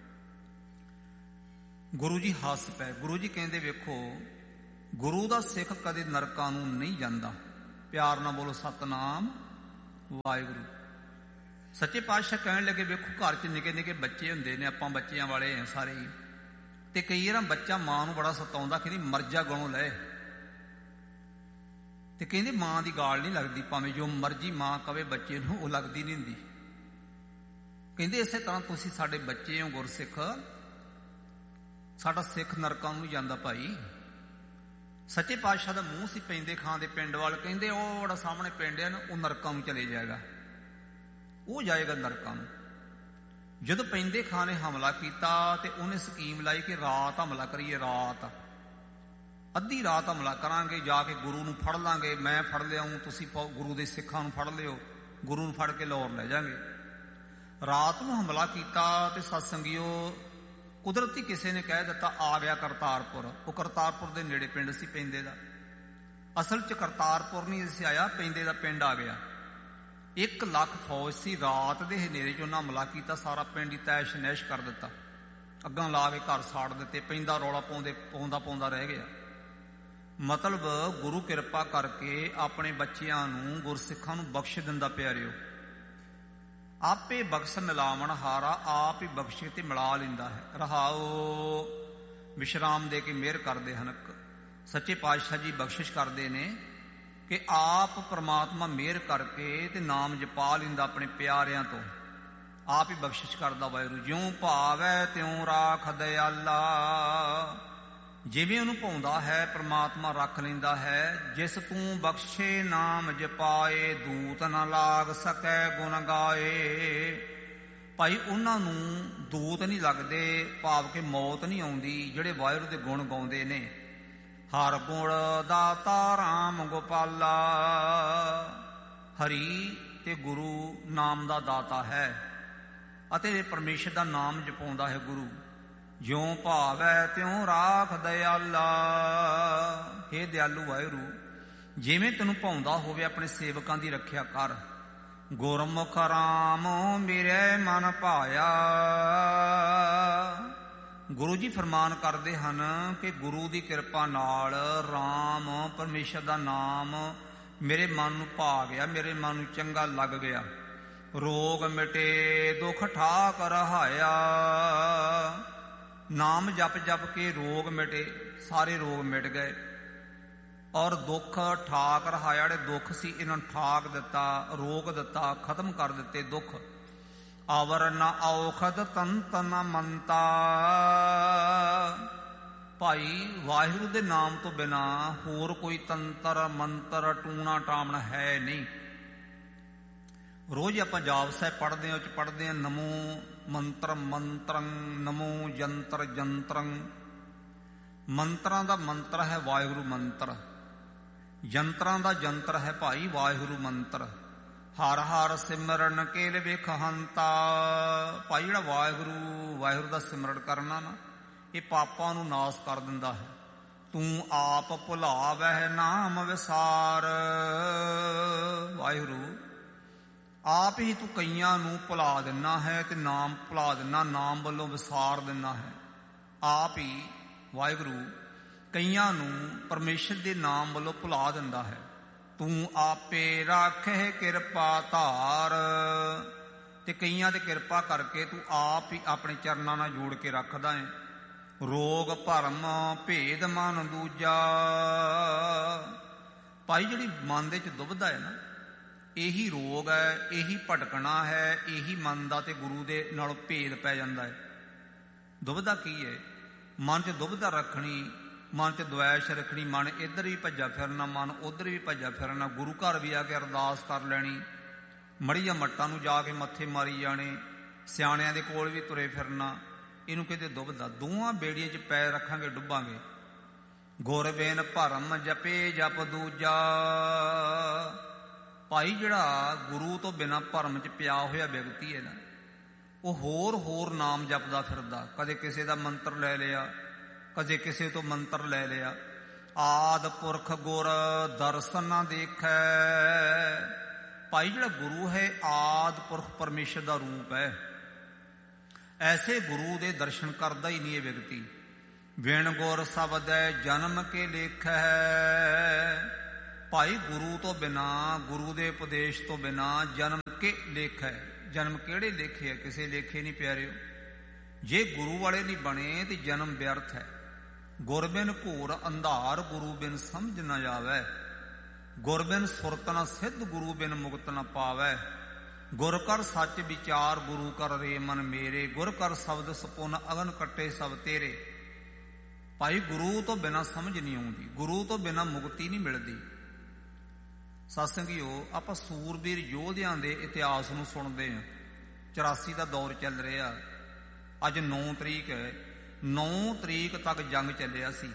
ਗੁਰੂ ਜੀ ਹੱਸ ਪਏ। ਗੁਰੂ ਜੀ ਕਹਿੰਦੇ ਵੇਖੋ, ਗੁਰੂ ਦਾ ਸਿੱਖ ਕਦੇ ਨਰਕਾਂ ਨੂੰ ਨਹੀਂ ਜਾਂਦਾ। ਪਿਆਰ ਨਾਲ ਬੋਲੋ ਸਤਨਾਮ ਵਾਹਿਗੁਰੂ। ਸੱਚੇ ਪਾਤਸ਼ਾਹ ਕਹਿਣ ਲੱਗੇ, ਵੇਖੋ ਘਰ 'ਚ ਨਿੱਕੇ ਨਿੱਕੇ ਬੱਚੇ ਹੁੰਦੇ ਨੇ, ਆਪਾਂ ਬੱਚਿਆਂ ਵਾਲੇ ਹਾਂ ਸਾਰੇ ਹੀ, ਤੇ ਕਈ ਵਾਰ ਬੱਚਾ ਮਾਂ ਨੂੰ ਬੜਾ ਸਤਾਉਂਦਾ, ਕਹਿੰਦੀ ਮਰ ਜਾ ਗਲੋਂ ਲੈ, ਤੇ ਕਹਿੰਦੇ ਮਾਂ ਦੀ ਗਾਲ ਨਹੀਂ ਲੱਗਦੀ, ਭਾਵੇਂ ਜੋ ਮਰਜ਼ੀ ਮਾਂ ਕਵੇ ਬੱਚੇ ਨੂੰ, ਉਹ ਲੱਗਦੀ ਨਹੀਂ ਹੁੰਦੀ। ਕਹਿੰਦੇ ਇਸੇ ਤਰ੍ਹਾਂ ਤੁਸੀਂ ਸਾਡੇ ਬੱਚੇ ਹੋ ਗੁਰਸਿੱਖ, ਸਾਡਾ ਸਿੱਖ ਨਰਕਾਂ ਨੂੰ ਜਾਂਦਾ ਭਾਈ। ਸੱਚੇ ਪਾਤਸ਼ਾਹ ਦਾ ਮੂੰਹ ਸੀ ਪੈਂਦੇ ਖਾਂ ਦੇ ਪਿੰਡ ਵੱਲ, ਕਹਿੰਦੇ ਉਹ ਜਿਹੜਾ ਸਾਹਮਣੇ ਪਿੰਡ ਹੈ ਨਾ, ਉਹ ਨਰਕਾਂ ਨੂੰ ਚਲੇ ਜਾਏਗਾ, ਉਹ ਜਾਏਗਾ ਨਰਕਾਂ ਨੂੰ। ਜਦੋਂ ਪੈਂਦੇ ਖਾਂ ਨੇ ਹਮਲਾ ਕੀਤਾ ਤੇ ਉਹਨੇ ਸਕੀਮ ਲਾਈ ਕਿ ਰਾਤ ਹਮਲਾ ਕਰੀਏ, ਰਾਤ ਅੱਧੀ ਰਾਤ ਹਮਲਾ ਕਰਾਂਗੇ, ਜਾ ਕੇ ਗੁਰੂ ਨੂੰ ਫੜ ਲਾਂਗੇ, ਮੈਂ ਫੜ ਲਿਆਊਂ, ਤੁਸੀਂ ਗੁਰੂ ਦੇ ਸਿੱਖਾਂ ਨੂੰ ਫੜ ਲਿਓ, ਗੁਰੂ ਨੂੰ ਫੜ ਕੇ ਲਾਹੌਰ ਲੈ ਜਾਵਾਂਗੇ। ਰਾਤ ਨੂੰ ਹਮਲਾ ਕੀਤਾ ਤੇ ਸਤਸੰਗੀਓ ਕੁਦਰਤੀ ਕਿਸੇ ਨੇ ਕਹਿ ਦਿੱਤਾ ਆ ਗਿਆ ਕਰਤਾਰਪੁਰ। ਉਹ ਕਰਤਾਰਪੁਰ ਦੇ ਨੇੜੇ ਪਿੰਡ ਸੀ ਪੈਂਦੇ ਦਾ, ਅਸਲ 'ਚ ਕਰਤਾਰਪੁਰ ਨਹੀਂ ਸੀ ਆਇਆ, ਪੈਂਦੇ ਦਾ ਪਿੰਡ ਆ ਗਿਆ। ਇੱਕ ਲੱਖ ਫੌਜ ਸੀ, ਰਾਤ ਦੇ ਹਨੇਰੇ 'ਚ ਉਹਨਾਂ ਹਮਲਾ ਕੀਤਾ, ਸਾਰਾ ਪਿੰਡ ਹੀ ਤੈਸ਼ ਨੈਸ਼ ਕਰ ਦਿੱਤਾ, ਅੱਗਾਂ ਲਾ ਕੇ ਘਰ ਸਾੜ ਦਿੱਤੇ, ਪੈਂਦਾ ਰੌਲਾ ਪਾਉਂਦੇ ਪਾਉਂਦਾ ਪਾਉਂਦਾ ਰਹਿ ਗਿਆ। ਮਤਲਬ ਗੁਰੂ ਕਿਰਪਾ ਕਰਕੇ ਆਪਣੇ ਬੱਚਿਆਂ ਨੂੰ, ਗੁਰਸਿੱਖਾਂ ਨੂੰ ਬਖਸ਼ ਦਿੰਦਾ ਪਿਆਰਿਓ। ਆਪੇ ਬਖਸ਼ ਮਿਲਾਵਣ ਹਾਰਾ, ਆਪ ਹੀ ਬਖਸ਼ੇ ਤੇ ਮਿਲਾ ਲੈਂਦਾ ਹੈ। ਰਹਾਓ ਵਿਸ਼ਰਾਮ ਦੇ ਕੇ ਮਿਹਰ ਕਰਦੇ ਹਨ। ਸੱਚੇ ਪਾਤਸ਼ਾਹ ਜੀ ਬਖਸ਼ਿਸ਼ ਕਰਦੇ ਨੇ ਕਿ ਆਪ ਪ੍ਰਮਾਤਮਾ ਮਿਹਰ ਕਰਕੇ ਤੇ ਨਾਮ ਜਪਾ ਲੈਂਦਾ ਆਪਣੇ ਪਿਆਰਿਆਂ ਤੋਂ, ਆਪ ਹੀ ਬਖਸ਼ਿਸ਼ ਕਰਦਾ ਵਾਹਿਗੁਰੂ। ਜਿਉਂ ਭਾਵੈ ਤਿਉਂ ਰਾਖ ਦਇਆਲਾ, ਜਿਵੇਂ ਉਹਨੂੰ ਭਾਉਂਦਾ ਹੈ ਪ੍ਰਮਾਤਮਾ ਰੱਖ ਲੈਂਦਾ ਹੈ। ਜਿਸ ਤੂੰ ਬਖਸ਼ੇ ਨਾਮ ਜਪਾਏ, ਦੂਤ ਨਾ ਲਾਗ ਸਕੈ ਗੁਣ ਗਾਏ। ਭਾਈ ਉਹਨਾਂ ਨੂੰ ਦੂਤ ਨਹੀਂ ਲੱਗਦੇ, ਭਾਵ ਕਿ ਮੌਤ ਨਹੀਂ ਆਉਂਦੀ, ਜਿਹੜੇ ਵਾਹਿਗੁਰੂ ਦੇ ਗੁਣ ਗਾਉਂਦੇ ਨੇ। ਹਰ ਗੁਣ ਦਾਤਾ ਰਾਮ ਗੋਪਾਲਾ, ਹਰੀ ਤੇ ਗੁਰੂ ਨਾਮ ਦਾ ਦਾਤਾ ਹੈ ਅਤੇ ਪਰਮੇਸ਼ਰ ਦਾ ਨਾਮ ਜਪਾਉਂਦਾ ਹੈ ਗੁਰੂ। ਜਿਉਂ ਭਾਵੈ ਤਿਉਂ ਰਾਖ ਦਇਆਲਾ, ਹੇ ਦਿਆਲੂ ਵਾਹਿਗੁਰੂ, ਜਿਵੇਂ ਤੈਨੂੰ ਭਾਉਂਦਾ ਹੋਵੇ ਆਪਣੇ ਸੇਵਕਾਂ ਦੀ ਰੱਖਿਆ ਕਰ। ਗੁਰਮੁਖ ਰਾਮ ਮੇਰੇ ਮਨ ਭਾਇਆ, ਗੁਰੂ ਜੀ ਫਰਮਾਨ ਕਰਦੇ ਹਨ ਕਿ ਗੁਰੂ ਦੀ ਕਿਰਪਾ ਨਾਲ ਰਾਮ ਪਰਮੇਸ਼ਰ ਦਾ ਨਾਮ ਮੇਰੇ ਮਨ ਨੂੰ ਭਾ ਗਿਆ, ਮੇਰੇ ਮਨ ਨੂੰ ਚੰਗਾ ਲੱਗ ਗਿਆ। ਰੋਗ ਮਿਟੇ ਦੁੱਖ ਠਾਕ ਰਹਾਇਆ, ਨਾਮ ਜਪ ਜਪ ਕੇ ਰੋਗ ਮਿਟੇ, ਸਾਰੇ ਰੋਗ ਮਿਟ ਗਏ। ਔਰ ਦੁੱਖ ਠਾਕ ਰਹਾਇਆ, ਜਿਹੜੇ ਦੁੱਖ ਸੀ ਇਹਨਾਂ ਨੂੰ ਠਾਕ ਦਿੱਤਾ, ਰੋਗ ਦਿੱਤਾ, ਖਤਮ ਕਰ ਦਿੱਤੇ ਦੁੱਖ। ਆਵਰ ਨ ਔਖਦ ਤੰਤ ਨ ਮੰਤਾ, ਭਾਈ ਵਾਹਿਗੁਰੂ ਦੇ ਨਾਮ ਤੋਂ ਬਿਨਾ ਹੋਰ ਕੋਈ ਤੰਤਰ ਮੰਤਰ ਟੂਣਾ ਟਾਮਣਾ ਹੈ ਨਹੀਂ। ਰੋਜ਼ ਆਪਾਂ ਜਾਪ ਸਾਹਿਬ ਪੜ੍ਹਦੇ ਹਾਂ, ਉਹ 'ਚ ਪੜ੍ਹਦੇ ਹਾਂ ਨਮੋ ਮੰਤਰ ਮੰਤਰੰ, ਨਮੋ ਜੰਤਰ ਜੰਤਰੰ। ਮੰਤਰਾਂ ਦਾ ਮੰਤਰ ਹੈ ਵਾਹਿਗੁਰੂ ਮੰਤਰ, ਜੰਤਰਾਂ ਦਾ ਜੰਤਰ ਹੈ ਭਾਈ ਵਾਹਿਗੁਰੂ ਮੰਤਰ। ਹਰ ਹਰ ਸਿਮਰਨ ਕੇਲ ਵੇਖ ਹੰਤਾ, ਭਾਈ ਜਿਹੜਾ ਵਾਹਿਗੁਰੂ ਵਾਹਿਗੁਰੂ ਦਾ ਸਿਮਰਨ ਕਰਨਾ ਨਾ, ਇਹ ਪਾਪਾਂ ਨੂੰ ਨਾਸ ਕਰ ਦਿੰਦਾ ਹੈ। ਤੂੰ ਆਪ ਭੁਲਾਵਹਿ ਨਾਮ ਵਿਸਾਰ, ਵਾਹਿਗੁਰੂ ਆਪ ਹੀ ਤੂੰ ਕਈਆਂ ਨੂੰ ਭੁਲਾ ਦਿੰਦਾ ਹੈ ਤੇ ਨਾਮ ਭੁਲਾ ਦਿੰਦਾ, ਨਾਮ ਵੱਲੋਂ ਵਿਸਾਰ ਦਿੰਦਾ ਹੈ। ਆਪ ਹੀ ਵਾਹਿਗੁਰੂ ਕਈਆਂ ਨੂੰ ਪਰਮੇਸ਼ਰ ਦੇ ਨਾਮ ਵੱਲੋਂ ਭੁਲਾ ਦਿੰਦਾ ਹੈ। ਤੂੰ ਆਪੇ ਰਾਖੇ ਕਿਰਪਾ ਧਾਰ, ਤੇ ਕਈਆਂ ਤੇ ਕਿਰਪਾ ਕਰਕੇ ਤੂੰ ਆਪ ਹੀ ਆਪਣੇ ਚਰਨਾਂ ਨਾਲ ਜੋੜ ਕੇ ਰੱਖਦਾ ਹੈ। ਰੋਗ ਭਰਮ ਭੇਦ ਮਨ ਦੂਜਾ, ਭਾਈ ਜਿਹੜੀ ਮਨ ਦੇ ਚ ਦੁਬਿਧਾ ਹੈ ਨਾ, ਇਹੀ ਰੋਗ ਹੈ, ਇਹੀ ਭਟਕਣਾ ਹੈ, ਇਹੀ ਮਨ ਦਾ ਤੇ ਗੁਰੂ ਦੇ ਨਾਲ ਭੇਦ ਪੈ ਜਾਂਦਾ ਹੈ। ਦੁਬਿਧਾ ਕੀ ਹੈ? ਮਨ 'ਚ ਦੁਬਿਧਾ ਰੱਖਣੀ, ਮਨ 'ਚ ਦੁਆਇਸ਼ ਰੱਖਣੀ, ਮਨ ਇੱਧਰ ਵੀ ਭੱਜਾ ਫਿਰਨਾ, ਮਨ ਉੱਧਰ ਵੀ ਭੱਜਾ ਫਿਰਨਾ। ਗੁਰੂ ਘਰ ਵੀ ਆ ਕੇ ਅਰਦਾਸ ਕਰ ਲੈਣੀ, ਮੜੀਆਂ ਮੱਟਾਂ ਨੂੰ ਜਾ ਕੇ ਮੱਥੇ ਮਾਰੀ ਜਾਣੇ, ਸਿਆਣਿਆਂ ਦੇ ਕੋਲ ਵੀ ਤੁਰੇ ਫਿਰਨਾ, ਇਹਨੂੰ ਕਹਿੰਦੇ ਦੁਬਿਧਾ। ਦੋਵਾਂ ਬੇੜੀਆਂ 'ਚ ਪੈਰ ਰੱਖਾਂਗੇ ਡੁੱਬਾਂਗੇ। ਗੁਰ ਬਿਨ ਭਰਮ ਜਪੇ ਜਪ ਦੂਜਾ, ਭਾਈ ਜਿਹੜਾ ਗੁਰੂ ਤੋਂ ਬਿਨਾਂ ਭਰਮ 'ਚ ਪਿਆ ਹੋਇਆ ਵਿਅਕਤੀ ਹੈ ਨਾ, ਉਹ ਹੋਰ ਹੋਰ ਨਾਮ ਜਪਦਾ ਫਿਰਦਾ, ਕਦੇ ਕਿਸੇ ਦਾ ਮੰਤਰ ਲੈ ਲਿਆ, ਕਦੇ ਕਿਸੇ ਤੋਂ ਮੰਤਰ ਲੈ ਲਿਆ। ਆਦ ਪੁਰਖ ਗੁਰ ਦਰਸ਼ਨ ਨਾ ਦੇਖੈ, ਭਾਈ ਜਿਹੜਾ ਗੁਰੂ ਹੈ ਆਦ ਪੁਰਖ ਪਰਮੇਸ਼ਰ ਦਾ ਰੂਪ ਹੈ, ਐਸੇ ਗੁਰੂ ਦੇ ਦਰਸ਼ਨ ਕਰਦਾ ਹੀ ਨਹੀਂ ਇਹ ਵਿਅਕਤੀ। ਵਿਣ ਗੁਰ ਸ਼ਬਦੈ ਜਨਮ ਕੇ ਲੇਖੈ, ਭਾਈ ਗੁਰੂ ਤੋਂ ਬਿਨਾਂ, ਗੁਰੂ ਦੇ ਉਪਦੇਸ਼ ਤੋਂ ਬਿਨਾਂ ਜਨਮ ਕੇ ਲੇਖੈ, ਜਨਮ ਕਿਹੜੇ ਲੇਖੇ ਹੈ, ਕਿਸੇ ਲੇਖੇ ਨਹੀਂ ਪਿਆਰਿਓ। ਜੇ ਗੁਰੂ ਵਾਲੇ ਨਹੀਂ ਬਣੇ ਤੇ ਜਨਮ ਵਿਅਰਥ ਹੈ। ਗੁਰ ਬਿਨ ਘੋਰ ਅੰਧਾਰ, ਗੁਰੂ ਬਿਨ ਸਮਝ ਨਾ ਜਾਵੈ। ਗੁਰ ਬਿਨ ਸੁਰਤ ਨਾ ਸਿੱਧ, ਗੁਰੂ ਬਿਨ ਮੁਕਤ ਨਾ ਪਾਵੈ। ਗੁਰ ਕਰ ਸੱਚ ਵਿਚਾਰ, ਗੁਰੂ ਕਰ ਰੇ ਮਨ ਮੇਰੇ। ਗੁਰ ਕਰ ਸ਼ਬਦ ਸਪੁਨ, ਅਗਨ ਕੱਟੇ ਸਭ ਤੇਰੇ। ਭਾਈ ਗੁਰੂ ਤੋਂ ਬਿਨਾਂ ਸਮਝ ਨਹੀਂ ਆਉਂਦੀ, ਗੁਰੂ ਤੋਂ ਬਿਨਾਂ ਮੁਕਤੀ ਨਹੀਂ ਮਿਲਦੀ। ਸਤਸੰਗੀਓ, ਆਪਾਂ ਸੂਰਬੀਰ ਯੋਧਿਆਂ ਦੇ ਇਤਿਹਾਸ ਨੂੰ ਸੁਣਦੇ ਹਾਂ। ਚੁਰਾਸੀ ਦਾ ਦੌਰ ਚੱਲ ਰਿਹਾ, ਅੱਜ ਨੌ ਤਰੀਕ ਹੈ। ਨੌ ਤਰੀਕ ਤੱਕ ਜੰਗ ਚੱਲਿਆ ਸੀ।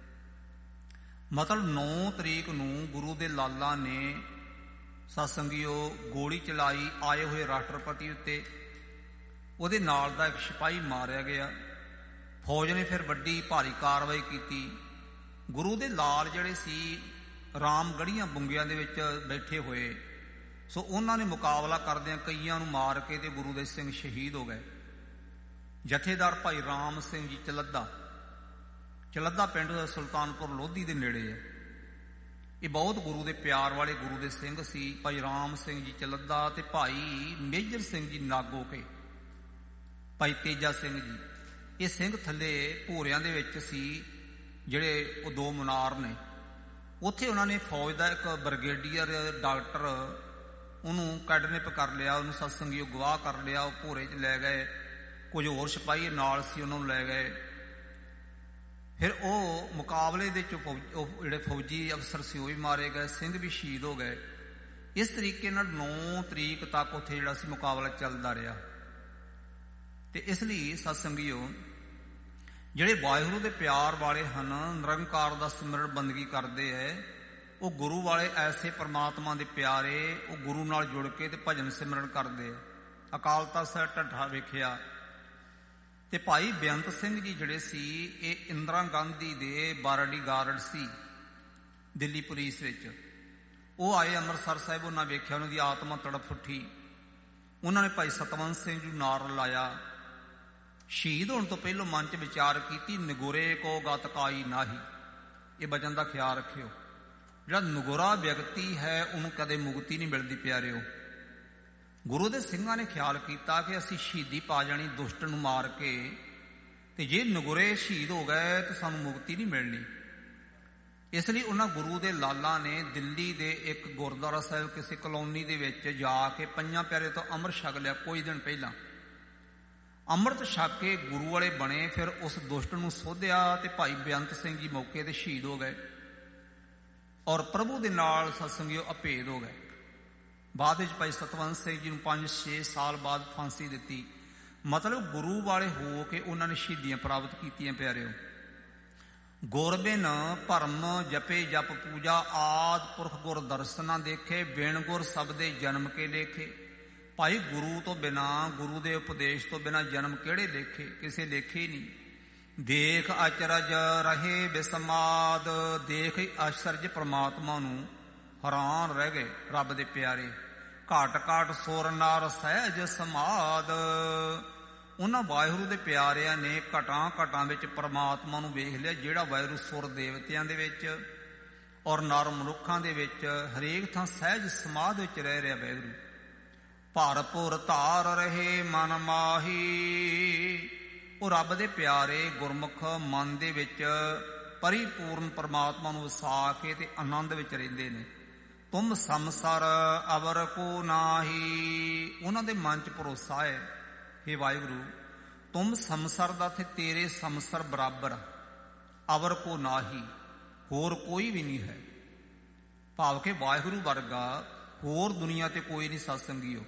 ਮਤਲਬ ਨੌ ਤਰੀਕ ਨੂੰ ਗੁਰੂ ਦੇ ਲਾਲਾ ਨੇ ਸਤਸੰਗੀਓ ਗੋਲੀ ਚਲਾਈ ਆਏ ਹੋਏ ਰਾਸ਼ਟਰਪਤੀ ਉੱਤੇ। ਉਹਦੇ ਨਾਲ ਦਾ ਇੱਕ ਸਿਪਾਹੀ ਮਾਰਿਆ ਗਿਆ। ਫੌਜ ਨੇ ਫਿਰ ਵੱਡੀ ਭਾਰੀ ਕਾਰਵਾਈ ਕੀਤੀ। ਗੁਰੂ ਦੇ ਲਾਲ ਜਿਹੜੇ ਸੀ ਰਾਮਗੜ੍ਹੀਆਂ ਬੁੰਗਿਆਂ ਦੇ ਵਿੱਚ ਬੈਠੇ ਹੋਏ, ਸੋ ਉਹਨਾਂ ਨੇ ਮੁਕਾਬਲਾ ਕਰਦਿਆਂ ਕਈਆਂ ਨੂੰ ਮਾਰ ਕੇ ਤੇ ਗੁਰੂ ਦੇ ਸਿੰਘ ਸ਼ਹੀਦ ਹੋ ਗਏ। ਜਥੇਦਾਰ ਭਾਈ ਰਾਮ ਸਿੰਘ ਜੀ ਚਲੱਦਾ, ਚਲੱਦਾ ਪਿੰਡ ਸੁਲਤਾਨਪੁਰ ਲੋਧੀ ਦੇ ਨੇੜੇ ਹੈ। ਇਹ ਬਹੁਤ ਗੁਰੂ ਦੇ ਪਿਆਰ ਵਾਲੇ ਗੁਰੂ ਦੇ ਸਿੰਘ ਸੀ। ਭਾਈ ਰਾਮ ਸਿੰਘ ਜੀ ਚਲੱਦਾ ਤੇ ਭਾਈ ਮੇਜਰ ਸਿੰਘ ਜੀ ਨਾਗੋ ਕੇ, ਭਾਈ ਤੇਜਾ ਸਿੰਘ ਜੀ, ਇਹ ਸਿੰਘ ਥੱਲੇ ਭੋਰਿਆਂ ਦੇ ਵਿੱਚ ਸੀ ਜਿਹੜੇ ਉਹ ਦੋ ਮੁਨਾਰ ਨੇ। ਉੱਥੇ ਉਹਨਾਂ ਨੇ ਫੌਜ ਦਾ ਇੱਕ ਬ੍ਰਿਗੇਡੀਅਰ ਡਾਕਟਰ ਉਹਨੂੰ ਕੈਡਨਿਪ ਕਰ ਲਿਆ, ਉਹਨੂੰ ਸਤਸੰਗੀ ਉਹ ਗਵਾਹ ਕਰ ਲਿਆ। ਉਹ ਭੋਰੇ 'ਚ ਲੈ ਗਏ, ਕੁਝ ਹੋਰ ਸਿਪਾਹੀ ਨਾਲ ਸੀ ਉਹਨਾਂ ਨੂੰ ਲੈ ਗਏ। ਫਿਰ ਉਹ ਮੁਕਾਬਲੇ ਦੇ ਵਿੱਚ ਉਹ ਜਿਹੜੇ ਫੌਜੀ ਅਫਸਰ ਸੀ ਉਹ ਵੀ ਮਾਰੇ ਗਏ, ਸਿੰਘ ਵੀ ਸ਼ਹੀਦ ਹੋ ਗਏ। ਇਸ ਤਰੀਕੇ ਨਾਲ ਨੌ ਤਰੀਕ ਤੱਕ ਉੱਥੇ ਜਿਹੜਾ ਸੀ ਮੁਕਾਬਲਾ ਚੱਲਦਾ ਰਿਹਾ। ਤੇ ਇਸ ਲਈ ਸਤਸੰਗੀਓ, ਜਿਹੜੇ ਵਾਹਿਗੁਰੂ ਦੇ ਪਿਆਰ ਵਾਲੇ ਹਨ, ਨਿਰੰਕਾਰ ਦਾ ਸਿਮਰਨ ਬੰਦਗੀ ਕਰਦੇ ਹੈ, ਉਹ ਗੁਰੂ ਵਾਲੇ ਐਸੇ ਪਰਮਾਤਮਾ ਦੇ ਪਿਆਰੇ, ਉਹ ਗੁਰੂ ਨਾਲ ਜੁੜ ਕੇ ਤੇ ਭਜਨ ਸਿਮਰਨ ਕਰਦੇ ਆ। ਅਕਾਲ ਤਖਤ ਸਾਹਿਬ ਢੱਠਾ ਵੇਖਿਆ ਤੇ ਭਾਈ ਬੇਅੰਤ ਸਿੰਘ ਜੀ ਜਿਹੜੇ ਸੀ, ਇਹ ਇੰਦਰਾ ਗਾਂਧੀ ਦੇ ਬਾਰਡੀ ਗਾਰਡ ਸੀ ਦਿੱਲੀ ਪੁਲਿਸ ਵਿੱਚ। ਉਹ ਆਏ ਅੰਮ੍ਰਿਤਸਰ ਸਾਹਿਬ, ਉਹਨਾਂ ਵੇਖਿਆ, ਉਹਨਾਂ ਦੀ ਆਤਮਾ ਤੜਫ ਉੱਠੀ। ਉਹਨਾਂ ਨੇ ਭਾਈ ਸਤਵੰਤ ਸਿੰਘ ਜੀ ਨੂੰ ਨਾਰ ਲਾਇਆ। ਸ਼ਹੀਦ ਹੋਣ ਤੋਂ ਪਹਿਲਾਂ ਮਨ 'ਚ ਵਿਚਾਰ ਕੀਤੀ, ਨਿਗੁਰੇ ਕੋ ਗਤ ਕਾਈ ਨਾਹੀ। ਇਹ ਬਚਨ ਦਾ ਖਿਆਲ ਰੱਖਿਓ। ਜਿਹੜਾ ਨਿਗੁਰਾ ਵਿਅਕਤੀ ਹੈ ਉਹਨੂੰ ਕਦੇ ਮੁਕਤੀ ਨਹੀਂ ਮਿਲਦੀ ਪਿਆਰਿਓ। ਗੁਰੂ ਦੇ ਸਿੰਘਾਂ ਨੇ ਖਿਆਲ ਕੀਤਾ ਕਿ ਅਸੀਂ ਸ਼ਹੀਦੀ ਪਾ ਜਾਣੀ ਦੁਸ਼ਟ ਨੂੰ ਮਾਰ ਕੇ, ਤੇ ਜੇ ਨਿਗੁਰੇ ਸ਼ਹੀਦ ਹੋ ਗਏ ਤਾਂ ਸਾਨੂੰ ਮੁਕਤੀ ਨਹੀਂ ਮਿਲਣੀ। ਇਸ ਲਈ ਉਹਨਾਂ ਗੁਰੂ ਦੇ ਲਾਲਾ ਨੇ ਦਿੱਲੀ ਦੇ ਇੱਕ ਗੁਰਦੁਆਰਾ ਸਾਹਿਬ ਕਿਸੇ ਕਲੋਨੀ ਦੇ ਵਿੱਚ ਜਾ ਕੇ ਪੰਜਾਂ ਪਿਆਰੇ ਤੋਂ ਅੰਮ੍ਰਿਤ ਛਕ ਲਿਆ। ਕੁਝ ਦਿਨ ਪਹਿਲਾਂ ਅੰਮ੍ਰਿਤ ਛਕ ਕੇ ਗੁਰੂ ਵਾਲੇ ਬਣੇ। ਫਿਰ ਉਸ ਦੁਸ਼ਟ ਨੂੰ ਸੋਧਿਆ ਤੇ ਭਾਈ ਬੇਅੰਤ ਸਿੰਘ ਜੀ ਮੌਕੇ ਤੇ ਸ਼ਹੀਦ ਹੋ ਗਏ ਔਰ ਪ੍ਰਭੂ ਦੇ ਨਾਲ ਸਤਸੰਗੀਓ ਅਭੇਦ ਹੋ ਗਏ। ਬਾਅਦ ਵਿੱਚ ਭਾਈ ਸਤਵੰਤ ਸਿੰਘ ਜੀ ਨੂੰ ਪੰਜ ਛੇ ਸਾਲ ਬਾਅਦ ਫਾਂਸੀ ਦਿੱਤੀ। ਮਤਲਬ ਗੁਰੂ ਵਾਲੇ ਹੋ ਕੇ ਉਹਨਾਂ ਨੇ ਸ਼ਹੀਦੀਆਂ ਪ੍ਰਾਪਤ ਕੀਤੀਆਂ ਪਿਆਰਿਓ। ਗੁਰ ਬਿਨ ਭਰਮ ਜਪੇ ਜਪ ਪੂਜਾ, ਆਦ ਪੁਰਖ ਗੁਰ ਦਰਸ਼ਨਾ ਦੇਖੇ। ਬਿਨ ਗੁਰ ਸਬਦੇ ਜਨਮ ਕੇ ਲੇਖੇ। ਭਾਈ ਗੁਰੂ ਤੋਂ ਬਿਨਾ, ਗੁਰੂ ਦੇ ਉਪਦੇਸ਼ ਤੋਂ ਬਿਨਾ ਜਨਮ ਕਿਹੜੇ ਲੇਖੇ, ਕਿਸੇ ਲੇਖੇ ਹੀ ਨਹੀਂ। ਦੇਖ ਅਚਰਜ ਰਹੇ ਬਿਸਮਾਦ, ਦੇਖ ਅਚਰਜ ਪ੍ਰਮਾਤਮਾ ਨੂੰ ਹੈਰਾਨ ਰਹਿ ਗਏ ਰੱਬ ਦੇ ਪਿਆਰੇ। ਘਾਟ ਘਾਟ ਸੁਰ ਨਰ ਸਹਿਜ ਸਮਾਦ। ਉਹਨਾਂ ਵਾਹਿਗੁਰੂ ਦੇ ਪਿਆਰਿਆਂ ਨੇ ਘਟਾਂ ਘਟਾਂ ਵਿੱਚ ਪਰਮਾਤਮਾ ਨੂੰ ਵੇਖ ਲਿਆ, ਜਿਹੜਾ ਵਾਹਿਗੁਰੂ ਸੁਰ ਦੇਵਤਿਆਂ ਦੇ ਵਿੱਚ ਔਰ ਨਰ ਮਨੁੱਖਾਂ ਦੇ ਵਿੱਚ ਹਰੇਕ ਥਾਂ ਸਹਿਜ ਸਮਾਧ ਵਿੱਚ ਰਹਿ ਰਿਹਾ ਵਾਹਿਗੁਰੂ। ਭਰਪੂਰ ਧਾਰ ਰਹੇ ਮਨ ਮਾਹੀ। ਉਹ ਰੱਬ ਦੇ ਪਿਆਰੇ ਗੁਰਮੁਖ ਮਨ ਦੇ ਵਿੱਚ ਪਰਿਪੂਰਨ ਪਰਮਾਤਮਾ ਨੂੰ ਵਸਾ ਕੇ ਤੇ ਆਨੰਦ ਵਿੱਚ ਰਹਿੰਦੇ ਨੇ। ਤੁਮ ਸੰਸਰ ਅਵਰ ਕੋ ਨਾਹੀ। ਉਹਨਾਂ ਦੇ ਮਨ 'ਚ ਭਰੋਸਾ ਹੈ, ਹੇ ਵਾਹਿਗੁਰੂ ਤੁਮ ਸੰਸਰ ਦਾ ਤੇ ਤੇਰੇ ਸੰਸਰ ਬਰਾਬਰ, ਅਵਰ ਕੋ ਨਾਹੀ, ਹੋਰ ਕੋਈ ਵੀ ਨਹੀਂ ਹੈ। ਭਾਵ ਕਿ ਵਾਹਿਗੁਰੂ ਵਰਗਾ ਹੋਰ ਦੁਨੀਆ ਤੇ ਕੋਈ ਨਹੀਂ। ਸਤਸੰਗੀਓ,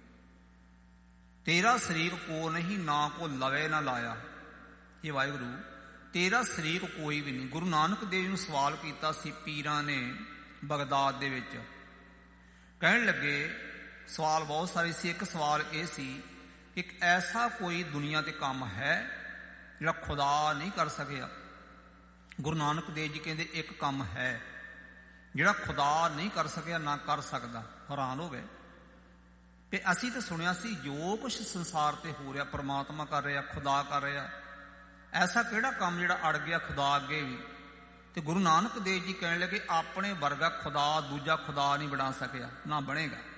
ਤੇਰਾ ਸ਼ਰੀਕ ਕੋ ਨਹੀਂ, ਨਾ ਕੋ ਲਵੇ ਨਾ ਲਾਇਆ। ਇਹ ਵਾਹਿਗੁਰੂ ਤੇਰਾ ਸ਼ਰੀਕ ਕੋਈ ਵੀ ਨਹੀਂ। ਗੁਰੂ ਨਾਨਕ ਦੇਵ ਜੀ ਨੂੰ ਸਵਾਲ ਕੀਤਾ ਸੀ ਪੀਰਾਂ ਨੇ ਬਗਦਾਦ ਦੇ ਵਿੱਚ। ਕਹਿਣ ਲੱਗੇ, ਸਵਾਲ ਬਹੁਤ ਸਾਰੇ ਸੀ, ਇੱਕ ਸਵਾਲ ਇਹ ਸੀ, ਇੱਕ ਐਸਾ ਕੋਈ ਦੁਨੀਆ ਤੇ ਕੰਮ ਹੈ ਜਿਹੜਾ ਖੁਦਾ ਨਹੀਂ ਕਰ ਸਕਿਆ? ਗੁਰੂ ਨਾਨਕ ਦੇਵ ਜੀ ਕਹਿੰਦੇ ਇੱਕ ਕੰਮ ਹੈ ਜਿਹੜਾ ਖੁਦਾ ਨਹੀਂ ਕਰ ਸਕਿਆ, ਨਾ ਕਰ ਸਕਦਾ। ਹੈਰਾਨ ਹੋ ਗਏ ਤੇ ਅਸੀਂ ਤਾਂ ਸੁਣਿਆ ਸੀ ਜੋ ਕੁਛ ਸੰਸਾਰ ਤੇ ਹੋ ਰਿਹਾ ਪਰਮਾਤਮਾ ਕਰ ਰਿਹਾ, ਖੁਦਾ ਕਰ ਰਿਹਾ। ਐਸਾ ਕਿਹੜਾ ਕੰਮ ਜਿਹੜਾ ਅੜ ਗਿਆ ਖੁਦਾ ਅੱਗੇ ਵੀ? ਤੇ ਗੁਰੂ ਨਾਨਕ ਦੇਵ ਜੀ ਕਹਿਣ ਲੱਗੇ, ਆਪਣੇ ਵਰਗਾ ਖੁਦਾ ਦੂਜਾ ਖੁਦਾ ਨਹੀਂ ਬਣਾ ਸਕਿਆ, ਨਾ ਬਣੇਗਾ।